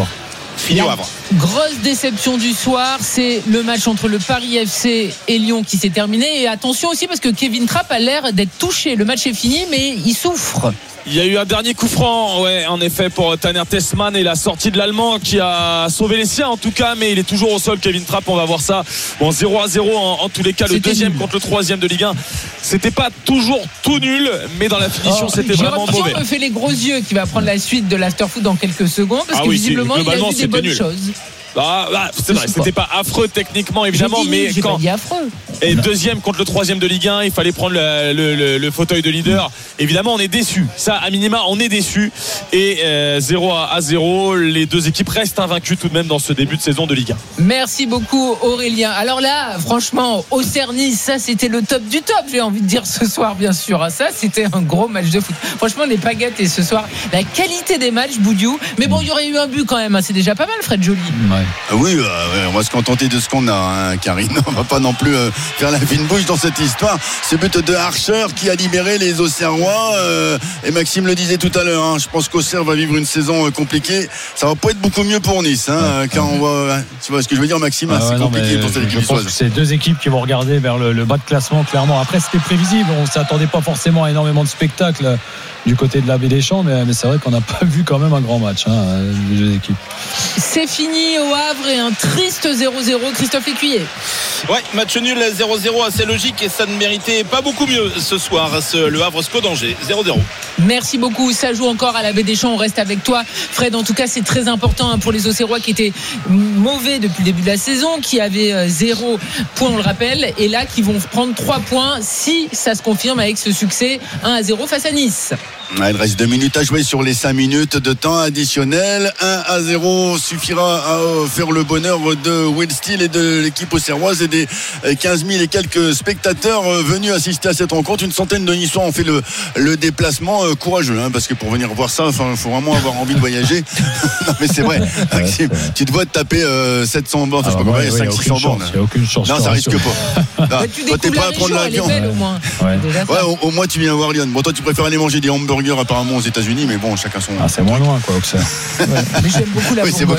fini au Havre. Grosse déception du soir, c'est le match entre le Paris F C et Lyon qui s'est terminé. Et attention aussi parce que Kevin Trapp a l'air d'être touché. Le match est fini, mais il souffre. Il y a eu un dernier coup franc, ouais, en effet, pour Tanner Tessmann et la sortie de l'Allemand qui a sauvé les siens en tout cas, mais il est toujours au sol, Kevin Trapp. On va voir ça. Bon, zéro à zéro en, en tous les cas, le c'était deuxième nul contre le troisième de Ligue un. C'était pas toujours tout nul, mais dans la finition, oh, c'était vraiment Jérôme mauvais. me fait les gros yeux qui va prendre la suite de l'afterfoot dans quelques secondes parce ah que oui, visiblement il a vu des bonnes nul. choses. Ah, bah, c'est vrai, c'était pas affreux techniquement évidemment, dit, mais j'ai quand pas dit affreux. Et deuxième contre le troisième de Ligue un, il fallait prendre le, le, le, le fauteuil de leader. Évidemment, on est déçus. Ça, à minima, on est déçus. Et euh, zéro à zéro, les deux équipes restent invaincues tout de même dans ce début de saison de Ligue un. Merci beaucoup Aurélien. Alors là, franchement, Auxerre-Nice, ça c'était le top du top, j'ai envie de dire ce soir, bien sûr. Ça, c'était un gros match de foot. Franchement, on n'est pas gâtés ce soir. La qualité des matchs, Boudiou. Mais bon, il y aurait eu un but quand même. C'est déjà pas mal, Fred Joly. Ouais. Oui, euh, on va se contenter de ce qu'on a, hein, Karine. On va pas non plus euh, faire la fine bouche dans cette histoire. Ce but de Archer qui a libéré les Auxerrois. Euh, et Maxime le disait tout à l'heure. Hein, je pense qu'Auxerre va vivre une saison euh, compliquée. Ça va pas être beaucoup mieux pour Nice. Hein, ouais, quand ouais. on voit, hein, tu vois ce que je veux dire, Maxime. Ah, c'est ouais, compliqué non, pour cette équipe. Je pense que c'est deux équipes qui vont regarder vers le, le bas de classement clairement. Après, c'était prévisible. On s'attendait pas forcément à énormément de spectacles du côté de la Baie des Champs, mais, mais c'est vrai qu'on n'a pas vu quand même un grand match, hein, les deux équipes. C'est fini au Havre et un triste zéro zéro. Christophe Écuyer. Ouais, match nul zéro zéro, assez logique et ça ne méritait pas beaucoup mieux ce soir, ce, le Havre SCO d'Angers, zéro zéro. Merci beaucoup, ça joue encore à la Baie des Champs, on reste avec toi Fred. En tout cas, c'est très important pour les Auxerrois qui étaient mauvais depuis le début de la saison, qui avaient zéro point, on le rappelle, et là qui vont prendre trois points si ça se confirme avec ce succès un à zéro face à Nice. Il reste deux minutes à jouer sur les cinq minutes de temps additionnel. un à zéro suffira à faire le bonheur de Will Steele et de l'équipe auxerroise et des quinze mille et quelques spectateurs venus assister à cette rencontre. Une centaine de Niçois ont fait le, le déplacement courageux, hein, parce que pour venir voir ça, il faut vraiment avoir envie de voyager. Non mais c'est vrai, Maxime, tu te vois te taper euh, sept cents bornes, enfin, ah, je sais pas combien, il y a cinq cents six cents bornes. Il n'y a aucune chance. Non, ça risque pas. Là, toi, t'es pas à prendre l'avion. Au moins. Ouais. Ouais, au, au moins, tu viens voir Lyon. Bon, toi, tu préfères aller manger des hamburgers apparemment aux États-Unis, mais bon, chacun son. Ah, c'est moins loin, quoi, Auxerre. Ouais. Mais j'aime beaucoup la oui, bourgogne.